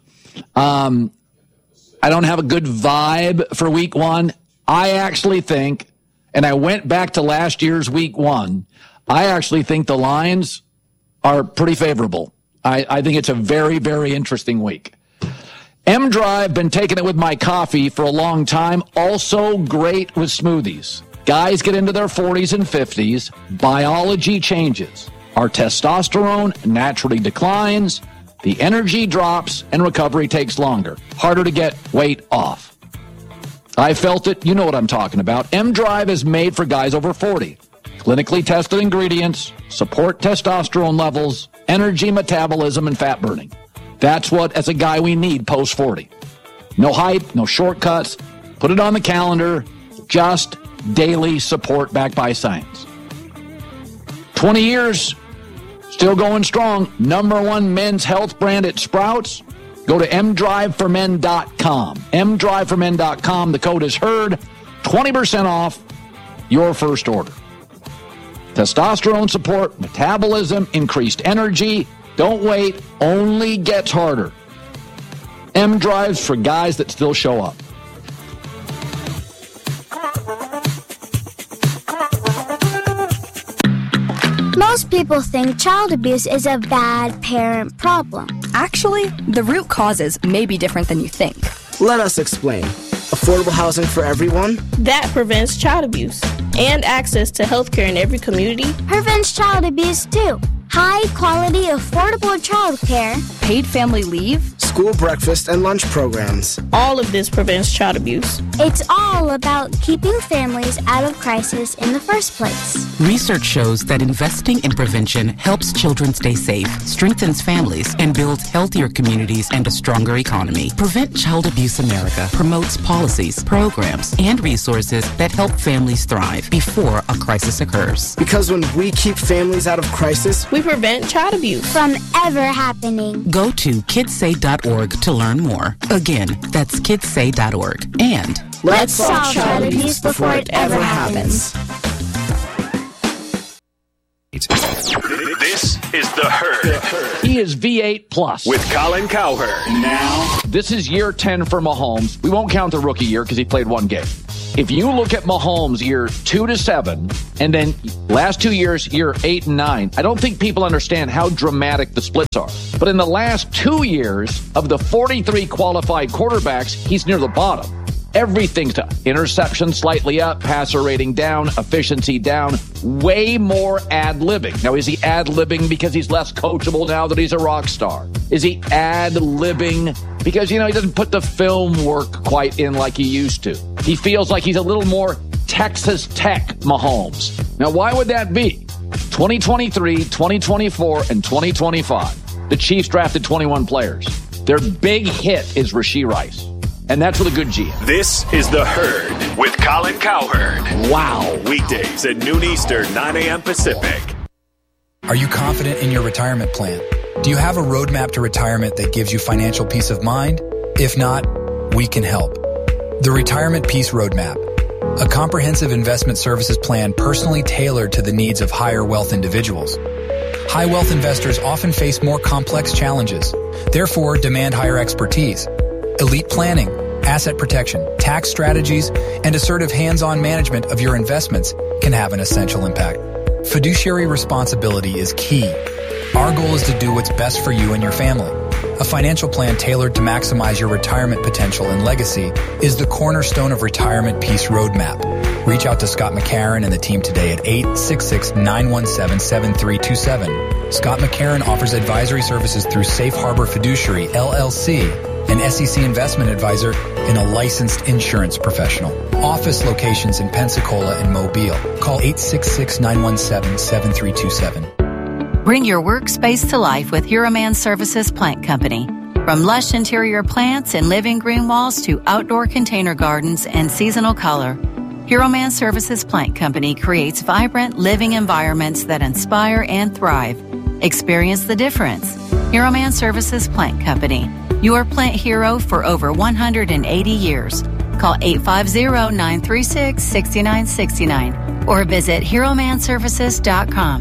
Um, I don't have a good vibe for week one. I actually think, and I went back to last year's week one, I actually think the Lions are pretty favorable. I, I think it's a very, very interesting week. M-Drive, been taking it with my coffee for a long time. Also great with smoothies. Guys get into their forties and fifties. Biology changes. Our testosterone naturally declines. The energy drops and recovery takes longer. Harder to get weight off. I felt it. You know what I'm talking about. M-Drive is made for guys over forty. Clinically tested ingredients, support testosterone levels, energy metabolism, and fat burning. That's what, as a guy, we need post forty. No hype, no shortcuts. Put it on the calendar. Just daily support backed by science. twenty years, still going strong. Number one men's health brand at Sprouts. Go to m drive for men dot com. m drive for men dot com. The code is HERD. twenty percent off your first order. Testosterone support, metabolism, increased energy. Don't wait. Only gets harder. M-Drives for guys that still show up. Most people think child abuse is a bad parent problem. Actually, the root causes may be different than you think. Let us explain. Affordable housing for everyone? That prevents child abuse. And access to health care in every community. Prevents child abuse, too. High-quality, affordable child care. Paid family leave. School breakfast and lunch programs. All of this prevents child abuse. It's all about keeping families out of crisis in the first place. Research shows that investing in prevention helps children stay safe, strengthens families, and builds healthier communities and a stronger economy. Prevent Child Abuse America promotes policies, programs, and resources that help families thrive before a crisis occurs. Because when we keep families out of crisis, we prevent child abuse from ever happening. Go to kids say dot org to learn more. Again, that's kids say dot org. And let's solve child abuse before it ever happens. This is The Herd. He is V eight plus. With Colin Cowherd. Now, this is year ten for Mahomes. We won't count the rookie year because he played one game. If you look at Mahomes year two to seven, and then last two years, year eight and nine, I don't think people understand how dramatic the splits are. But in the last two years, of the forty-three qualified quarterbacks, he's near the bottom. Everything's to interception slightly up, passer rating down, efficiency down, way more ad-libbing. Now, is he ad-libbing because he's less coachable now that he's a rock star? Is he ad-libbing because, you know, he doesn't put the film work quite in like he used to? He feels like he's a little more Texas Tech Mahomes. Now, why would that be? twenty twenty-three, twenty twenty-four, and twenty twenty-five. The Chiefs drafted twenty-one players. Their big hit is Rashee Rice. And that's with a good G M. This is The Herd with Colin Cowherd. Wow. Weekdays at noon Eastern, nine a.m. Pacific. Are you confident in your retirement plan? Do you have a roadmap to retirement that gives you financial peace of mind? If not, we can help. The Retirement Peace Roadmap, a comprehensive investment services plan personally tailored to the needs of higher wealth individuals. High wealth investors often face more complex challenges, therefore demand higher expertise. Elite planning, asset protection, tax strategies, and assertive hands-on management of your investments can have an essential impact. Fiduciary responsibility is key. Our goal is to do what's best for you and your family. A financial plan tailored to maximize your retirement potential and legacy is the cornerstone of Retirement Peace Roadmap. Reach out to Scott McCarron and the team today at eight six six, nine one seven, seven three two seven. Scott McCarron offers advisory services through Safe Harbor Fiduciary, L L C, an S E C investment advisor and a licensed insurance professional. Office locations in Pensacola and Mobile. Call eight six six, nine one seven, seven three two seven. Bring your workspace to life with Hero Man Services Plant Company. From lush interior plants and living green walls to outdoor container gardens and seasonal color, Hero Man Services Plant Company creates vibrant living environments that inspire and thrive. Experience the difference. Hero Man Services Plant Company, your plant hero for over one hundred eighty years. Call eight five zero, nine three six, six nine six nine or visit hero man services dot com.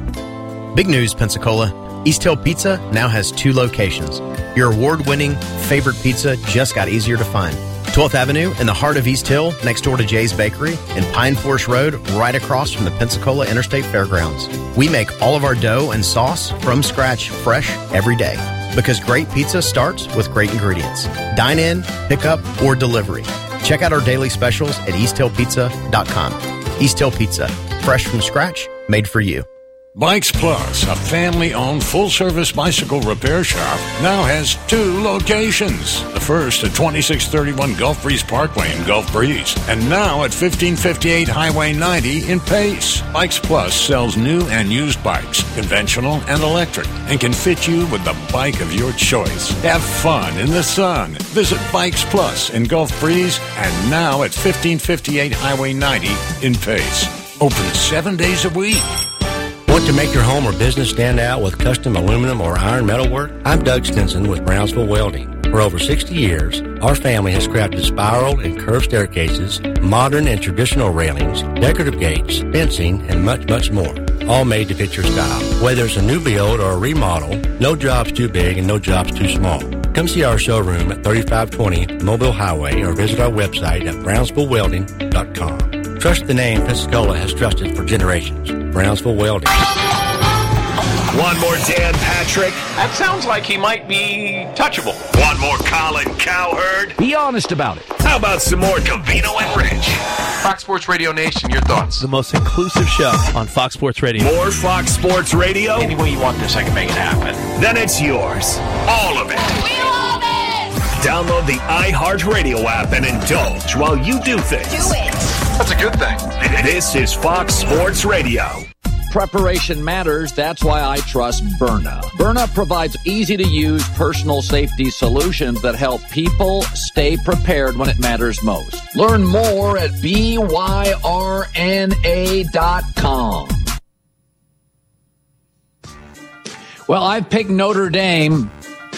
Big news, Pensacola. East Hill Pizza now has two locations. Your award-winning favorite pizza just got easier to find. twelfth Avenue in the heart of East Hill, next door to Jay's Bakery, and Pine Forest Road, right across from the Pensacola Interstate Fairgrounds. We make all of our dough and sauce from scratch, fresh every day. Because great pizza starts with great ingredients. Dine in, pick up, or delivery. Check out our daily specials at east hill pizza dot com. East Hill Pizza, fresh from scratch, made for you. Bikes Plus, a family-owned full-service bicycle repair shop, now has two locations. The first at twenty-six thirty-one Gulf Breeze Parkway in Gulf Breeze, and now at fifteen fifty-eight Highway ninety in Pace. Bikes Plus sells new and used bikes, conventional and electric, and can fit you with the bike of your choice. Have fun in the sun. Visit Bikes Plus in Gulf Breeze, and now at fifteen fifty-eight Highway ninety in Pace. Open seven days a week. Want to make your home or business stand out with custom aluminum or iron metal work? I'm Doug Stinson with Brownsville Welding. For over sixty years, our family has crafted spiral and curved staircases, modern and traditional railings, decorative gates, fencing, and much, much more. All made to fit your style. Whether it's a new build or a remodel, no job's too big and no job's too small. Come see our showroom at thirty-five twenty Mobile Highway or visit our website at brownsville welding dot com. Trust the name Pensacola has trusted for generations. Brownsville Welding. One more Dan Patrick. That sounds like he might be touchable. One more Colin Cowherd. Be honest about it. How about some more Covino and Rich? Fox Sports Radio Nation, your thoughts? The most inclusive show on Fox Sports Radio. More Fox Sports Radio? Any way you want this, I can make it happen. Then it's yours. All of it. We love it! Download the iHeartRadio app and indulge while you do things. Do it. That's a good thing. This is Fox Sports Radio. Preparation matters. That's why I trust Byrna. Byrna provides easy-to-use personal safety solutions that help people stay prepared when it matters most. Learn more at B Y R N A dot com. Well, I've picked Notre Dame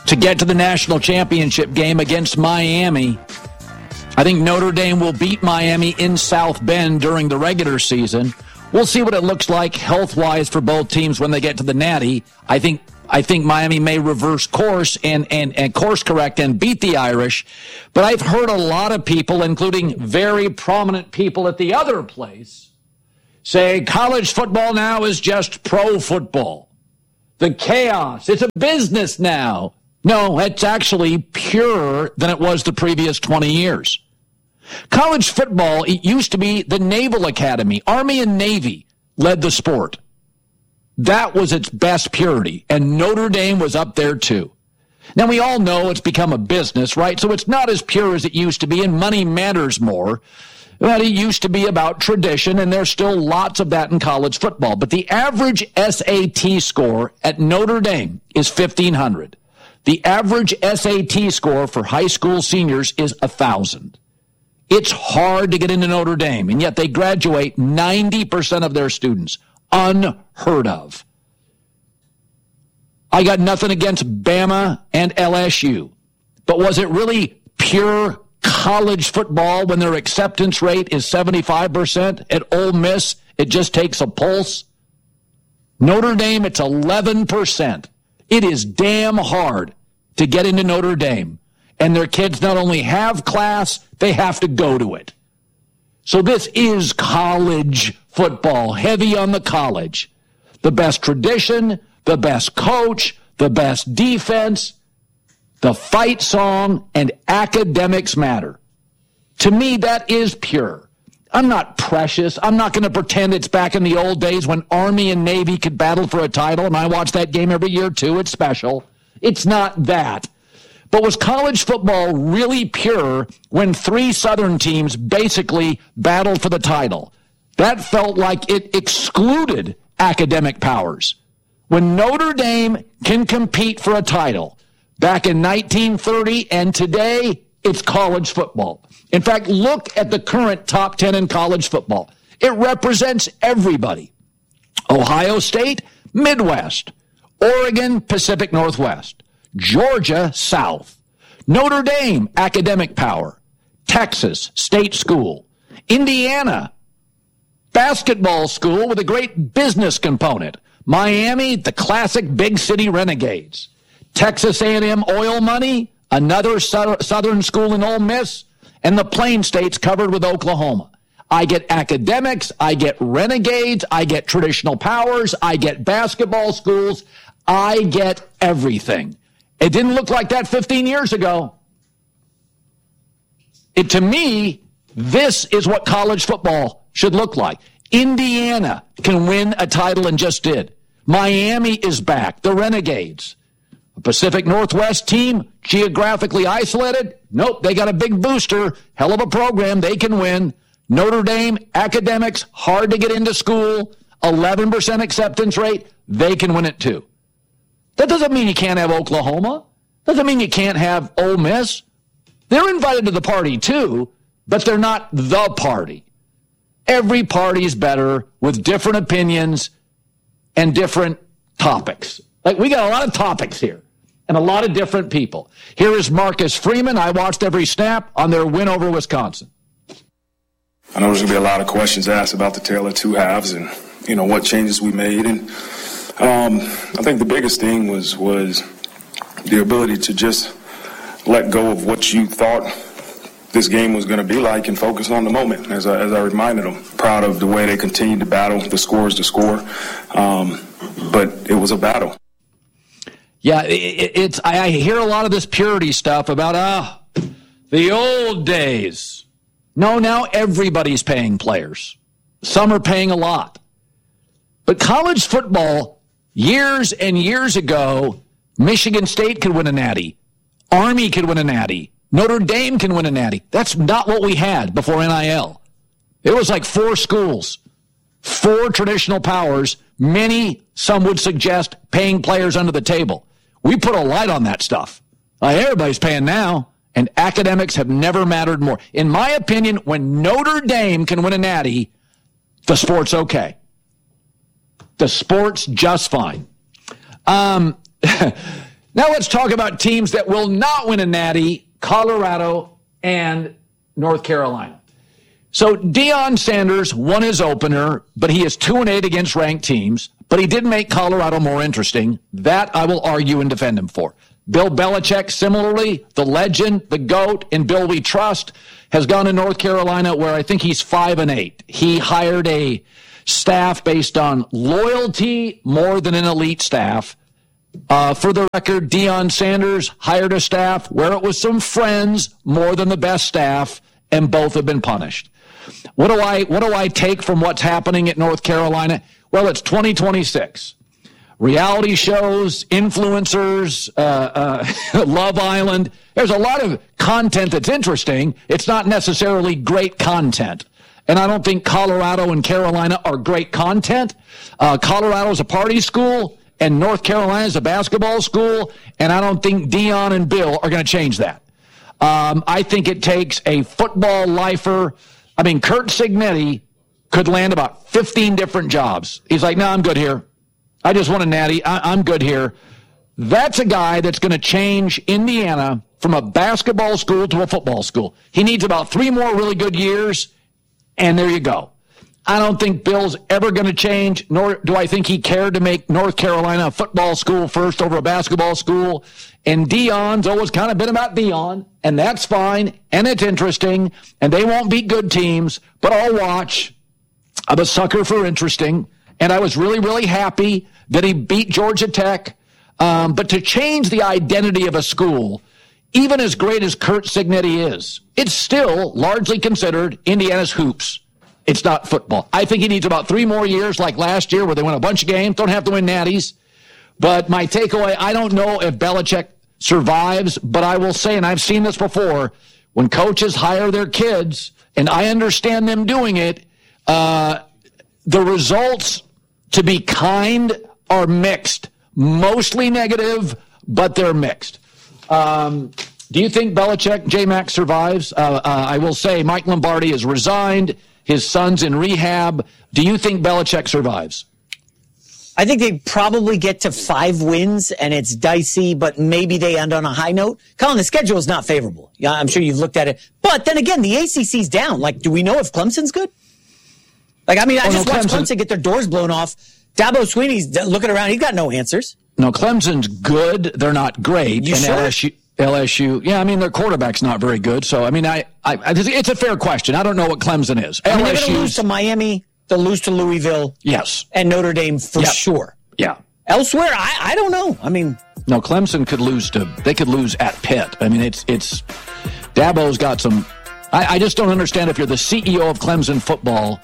to get to the national championship game against Miami. I think Notre Dame will beat Miami in South Bend during the regular season. We'll see what it looks like health-wise for both teams when they get to the Natty. I think I think Miami may reverse course and, and, and course correct and beat the Irish. But I've heard a lot of people, including very prominent people at the other place, say college football now is just pro football. The chaos. It's a business now. No, it's actually purer than it was the previous twenty years. College football, it used to be the Naval Academy. Army and Navy led the sport. That was its best purity, and Notre Dame was up there too. Now, we all know it's become a business, right? So it's not as pure as it used to be, and money matters more. But it used to be about tradition, and there's still lots of that in college football. But the average S A T score at Notre Dame is fifteen hundred. The average S A T score for high school seniors is one thousand. It's hard to get into Notre Dame, and yet they graduate ninety percent of their students. Unheard of. I got nothing against Bama and L S U, but was it really pure college football when their acceptance rate is seventy-five percent? At Ole Miss, it just takes a pulse. Notre Dame, it's eleven percent. It is damn hard to get into Notre Dame. And their kids not only have class, they have to go to it. So this is college football, heavy on the college. The best tradition, the best coach, the best defense, the fight song, and academics matter. To me, that is pure. I'm not precious. I'm not going to pretend it's back in the old days when Army and Navy could battle for a title, and I watch that game every year too. It's special. It's not that. But was college football really pure when three Southern teams basically battled for the title? That felt like it excluded academic powers. When Notre Dame can compete for a title back in nineteen thirty and today, it's college football. In fact, look at the current top ten in college football. It represents everybody. Ohio State, Midwest. Oregon, Pacific Northwest. Georgia, South. Notre Dame, academic power. Texas, state school. Indiana, basketball school with a great business component. Miami, the classic big city renegades. Texas A and M oil money, another Southern school in Ole Miss, and the Plain States covered with Oklahoma. I get academics, I get renegades, I get traditional powers, I get basketball schools, I get everything. It didn't look like that fifteen years ago. It, to me, this is what college football should look like. Indiana can win a title and just did. Miami is back. The Renegades. A Pacific Northwest team, geographically isolated. Nope, they got a big booster. Hell of a program. They can win. Notre Dame, academics, hard to get into school. eleven percent acceptance rate. They can win it too. That doesn't mean you can't have Oklahoma. Doesn't mean you can't have Ole Miss. They're invited to the party too, but they're not the party. Every party is better with different opinions and different topics. Like, we got a lot of topics here and a lot of different people. Here is Marcus Freeman. I watched every snap on their win over Wisconsin. I know there's going to be a lot of questions asked about the tale of two halves and, you know, what changes we made. And um, I think the biggest thing was was the ability to just let go of what you thought this game was going to be like and focus on the moment, as I, as I reminded them. Proud of the way they continued to battle, the scores to score. Um, but it was a battle. Yeah, it, it's. I, I hear a lot of this purity stuff about, ah, the old days. No, now everybody's paying players. Some are paying a lot. But college football, years and years ago, Michigan State could win a natty. Army could win a natty. Notre Dame can win a natty. That's not what we had before N I L. It was like four schools, four traditional powers, many, some would suggest, paying players under the table. We put a light on that stuff. Uh, everybody's paying now, and academics have never mattered more. In my opinion, when Notre Dame can win a natty, the sport's okay. The sport's just fine. Um, Now let's talk about teams that will not win a natty, Colorado and North Carolina. So Deion Sanders won his opener, but he is two and eight against ranked teams, but he did make Colorado more interesting. That I will argue and defend him for. Bill Belichick, similarly, the legend, the GOAT, and Bill we trust, has gone to North Carolina where I think he's five and eight. He hired a staff based on loyalty more than an elite staff. Uh, for the record, Deion Sanders hired a staff where it was some friends more than the best staff, and both have been punished. What do I what do I take from what's happening at North Carolina? Well, it's twenty twenty-six. Reality shows, influencers, uh, uh, Love Island. There's a lot of content that's interesting. It's not necessarily great content. And I don't think Colorado and Carolina are great content. Uh, Colorado is a party school, and North Carolina is a basketball school, and I don't think Deion and Bill are going to change that. Um, I think it takes a football lifer. I mean, Curt Cignetti could land about fifteen different jobs. He's like, no, I'm good here. I just want a natty. I, I'm good here. That's a guy that's going to change Indiana from a basketball school to a football school. He needs about three more really good years, and there you go. I don't think Bill's ever going to change, nor do I think he cared to make North Carolina a football school first over a basketball school. And Deion's always kind of been about Deion, and that's fine, and it's interesting, and they won't beat good teams, but I'll watch. I'm a sucker for interesting, and I was really, really happy that he beat Georgia Tech. Um, but to change the identity of a school, even as great as Curt Cignetti is, it's still largely considered Indiana's hoops. It's not football. I think he needs about three more years like last year where they win a bunch of games. Don't have to win natties. But my takeaway, I don't know if Belichick survives, but I will say, and I've seen this before, when coaches hire their kids, and I understand them doing it, uh, the results, to be kind, are mixed. Mostly negative, but they're mixed. Um, do you think Belichick, J-Mac, survives? Uh, uh, I will say Mike Lombardi has resigned. His son's in rehab. Do you think Belichick survives? I think they probably get to five wins, and it's dicey, but maybe they end on a high note. Colin, the schedule is not favorable. Yeah, I'm sure you've looked at it. But then again, the A C C's down. Like, do we know if Clemson's good? Like, I mean, I oh, just no, watched Clemson. Clemson get their doors blown off. Dabo Swinney's looking around. He's got no answers. No, Clemson's good. They're not great. You and sure? L S U, L S U, yeah, I mean, their quarterback's not very good. So, I mean, I, I, it's a fair question. I don't know what Clemson is. I mean, they're going to lose to Miami. They'll lose to Louisville. Yes. And Notre Dame for yep. sure. Yeah. Elsewhere, I, I don't know. I mean. No, Clemson could lose to, they could lose at Pitt. I mean, it's, it's, Dabo's got some, I, I just don't understand if you're the C E O of Clemson football.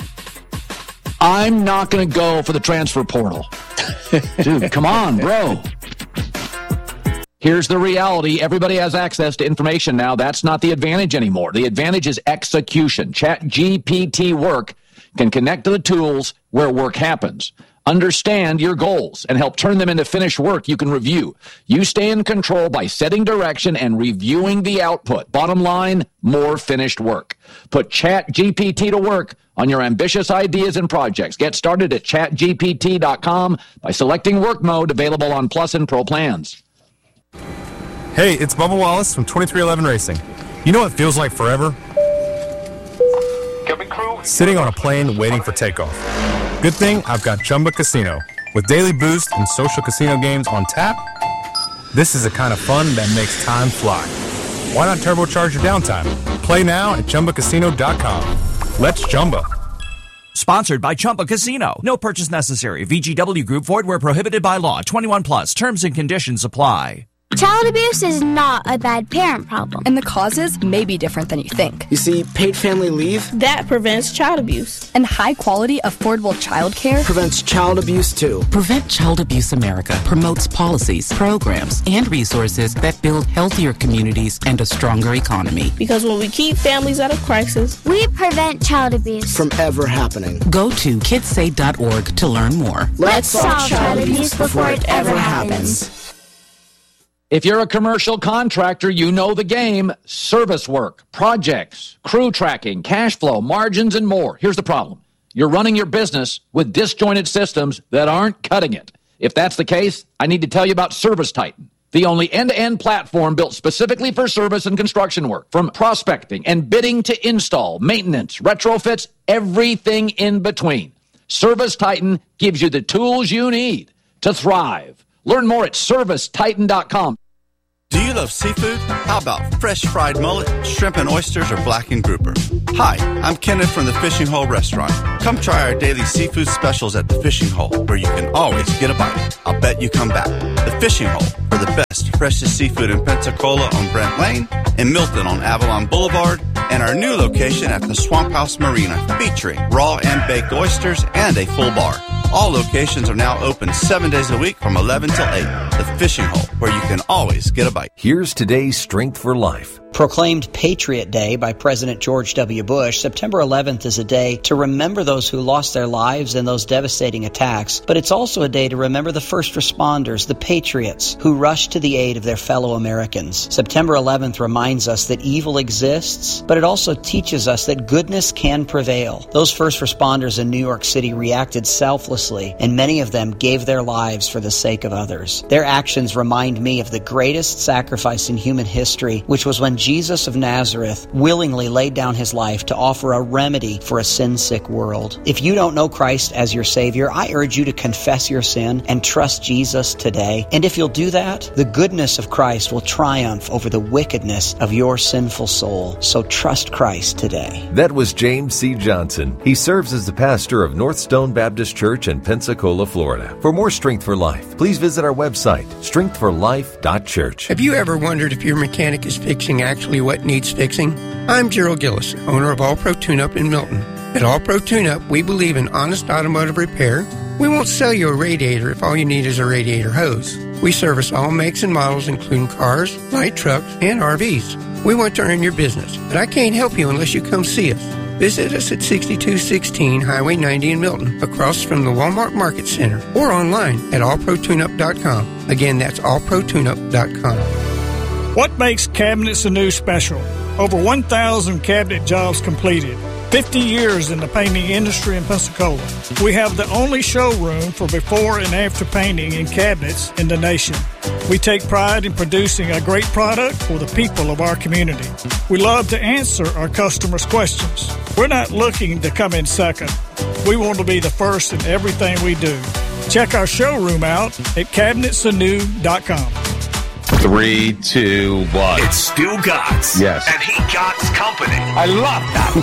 I'm not going to go for the transfer portal. Dude, come on, bro. Here's the reality. Everybody has access to information now. That's not the advantage anymore. The advantage is execution. ChatGPT Work can connect to the tools where work happens. Understand your goals and help turn them into finished work you can review. You stay in control by setting direction and reviewing the output. Bottom line, more finished work. Put ChatGPT to work on your ambitious ideas and projects. Get started at chat G P T dot com by selecting work mode, available on Plus and Pro plans. Hey, it's Bubba Wallace from twenty-three eleven Racing. You know what feels like forever? Sitting on a plane waiting for takeoff. Good thing I've got Chumba Casino. With daily boost and social casino games on tap, this is the kind of fun that makes time fly. Why not turbocharge your downtime? Play now at Chumba Casino dot com. Let's Chumba. Sponsored by Chumba Casino. No purchase necessary. V G W Group. Void where prohibited by law. twenty-one plus. Terms and conditions apply. Child abuse is not a bad parent problem. And the causes may be different than you think. You see, paid family leave that prevents child abuse. And high-quality, affordable child care prevents child abuse, too. Prevent Child Abuse America promotes policies, programs, and resources that build healthier communities and a stronger economy. Because when we keep families out of crisis, we prevent child abuse from ever happening. Go to kids say dot org to learn more. Let's solve child abuse before it ever happens. If you're a commercial contractor, you know the game. Service work, projects, crew tracking, cash flow, margins, and more. Here's the problem. You're running your business with disjointed systems that aren't cutting it. If that's the case, I need to tell you about Service Titan. the only end-to-end platform built specifically for service and construction work. From prospecting and bidding to install, maintenance, retrofits, everything in between. Service Titan gives you the tools you need to thrive. Learn more at service titan dot com. Do you love seafood? How about fresh fried mullet, shrimp and oysters, or blackened grouper? Hi, I'm Kenneth from the Fishing Hole Restaurant. Come try our daily seafood specials at the Fishing Hole, where you can always get a bite. I'll bet you come back. The Fishing Hole, for the best, freshest seafood in Pensacola on Brent Lane, in Milton on Avalon Boulevard, and our new location at the Swamp House Marina, featuring raw and baked oysters and a full bar. All locations are now open seven days a week from eleven till eight. The Fishing Hole, where you can always get a bite. Here's today's Strength for Life. Proclaimed Patriot Day by President George W. Bush, September eleventh is a day to remember those who lost their lives in those devastating attacks, but it's also a day to remember the first responders, the patriots, who rushed to the aid of their fellow Americans. September eleventh reminds us that evil exists, but it also teaches us that goodness can prevail. Those first responders in New York City reacted selflessly, and many of them gave their lives for the sake of others. Their actions remind me of the greatest sacrifice in human history, which was when Jesus of Nazareth willingly laid down his life to offer a remedy for a sin-sick world. If you don't know Christ as your Savior, I urge you to confess your sin and trust Jesus today. And if you'll do that, the goodness of Christ will triumph over the wickedness of your sinful soul. So trust Christ today. That was James C. Johnson. He serves as the pastor of North Stone Baptist Church in Pensacola, Florida. For more Strength for Life, please visit our website, strength for life dot church. Have you ever wondered if your mechanic is fixing actually what needs fixing? I'm Gerald Gillis, owner of All Pro Tune-Up in Milton. At All Pro Tune-Up, we believe in honest automotive repair. We won't sell you a radiator if all you need is a radiator hose. We service all makes and models, including cars, light trucks, and R Vs. We want to earn your business, but I can't help you unless you come see us. Visit us at sixty-two sixteen Highway ninety in Milton, across from the Walmart Market Center, or online at all pro tune up dot com. Again, that's all pro tune up dot com. What makes Cabinets Anew special? Over one thousand cabinet jobs completed. fifty years in the painting industry in Pensacola. We have the only showroom for before and after painting in cabinets in the nation. We take pride in producing a great product for the people of our community. We love to answer our customers' questions. We're not looking to come in second. We want to be the first in everything we do. Check our showroom out at cabinets anew dot com. Three, two, one. It's Stu Gotts. Yes. And he Gotts Company. I love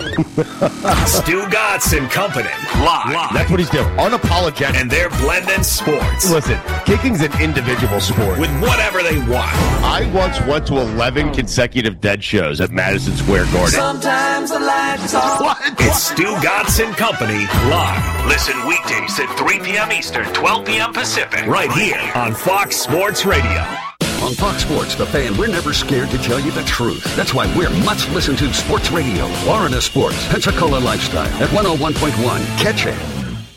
that. Stu Gotts and Company. Live. Live. That's what he's doing. Unapologetic. And they're blending sports. Listen, kicking's an individual sport. With whatever they want. I once went to eleven consecutive dead shows at Madison Square Garden. Sometimes the lights off. What? It's Stu Gotts and Company. Live. Listen weekdays at three p.m. Eastern, twelve p.m. Pacific. Right here on Fox Sports Radio. On Fox Sports, The Fan, we're never scared to tell you the truth. That's why we're much listened to sports radio. Florida Sports, Pensacola Lifestyle at one oh one point one. Catch it.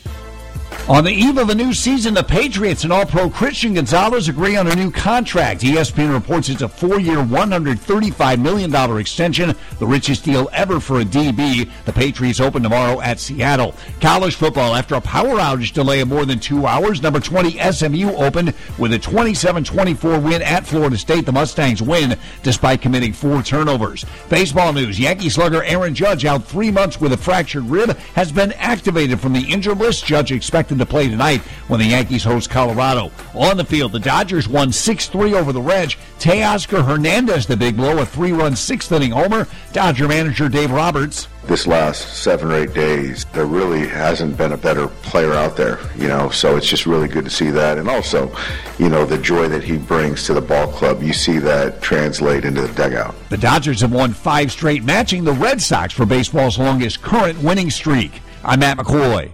On the eve of a new season, the Patriots and All-Pro Christian Gonzalez agree on a new contract. E S P N reports it's a four-year, one hundred thirty-five million dollars extension, the richest deal ever for a D B. The Patriots open tomorrow at Seattle. College football, after a power outage delay of more than two hours, number twenty S M U opened with a twenty-seven twenty-four win at Florida State. The Mustangs win despite committing four turnovers. Baseball news, Yankee slugger Aaron Judge, out three months with a fractured rib, has been activated from the injured list. Judge expected to play tonight when the Yankees host Colorado. On the field, the Dodgers won six three over the Reds. Teoscar Hernandez, the big blow, a three-run sixth-inning homer. Dodger manager Dave Roberts. This last seven or eight days, there really hasn't been a better player out there, you know, so it's just really good to see that. And also, you know, the joy that he brings to the ball club, you see that translate into the dugout. The Dodgers have won five straight, matching the Red Sox for baseball's longest current winning streak. I'm Matt McCoy.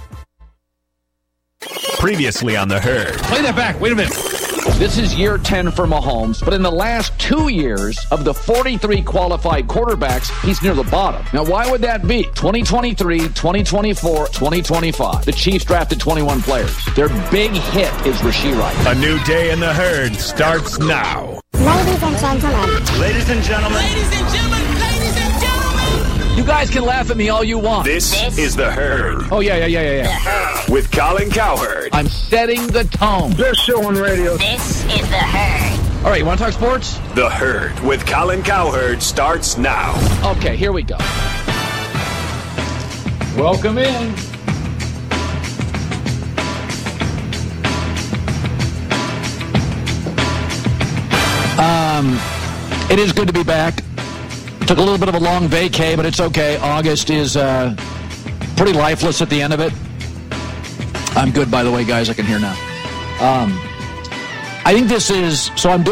Previously on The Herd. Play that back. Wait a minute. This is year ten for Mahomes, but in the last two years of the forty-three qualified quarterbacks, he's near the bottom. Now, why would that be? twenty twenty-three, twenty twenty-four, twenty twenty-five. The Chiefs drafted twenty-one players. Their big hit is Rashee Rice. A new day in The Herd starts now. Ladies and gentlemen. Ladies and gentlemen. Ladies and gentlemen. Ladies and gentlemen. You guys can laugh at me all you want. This, this is The Herd. Oh, yeah, yeah, yeah, yeah, yeah. With Colin Cowherd. I'm setting the tone. Best show on radio. This is The Herd. All right, you want to talk sports? The Herd with Colin Cowherd starts now. Okay, here we go. Welcome in. Um, it is good to be back. Took a little bit of a long vacay, but it's okay. August is uh, pretty lifeless at the end of it. I'm good, by the way, guys. I can hear now. Um, I think this is, so I'm doing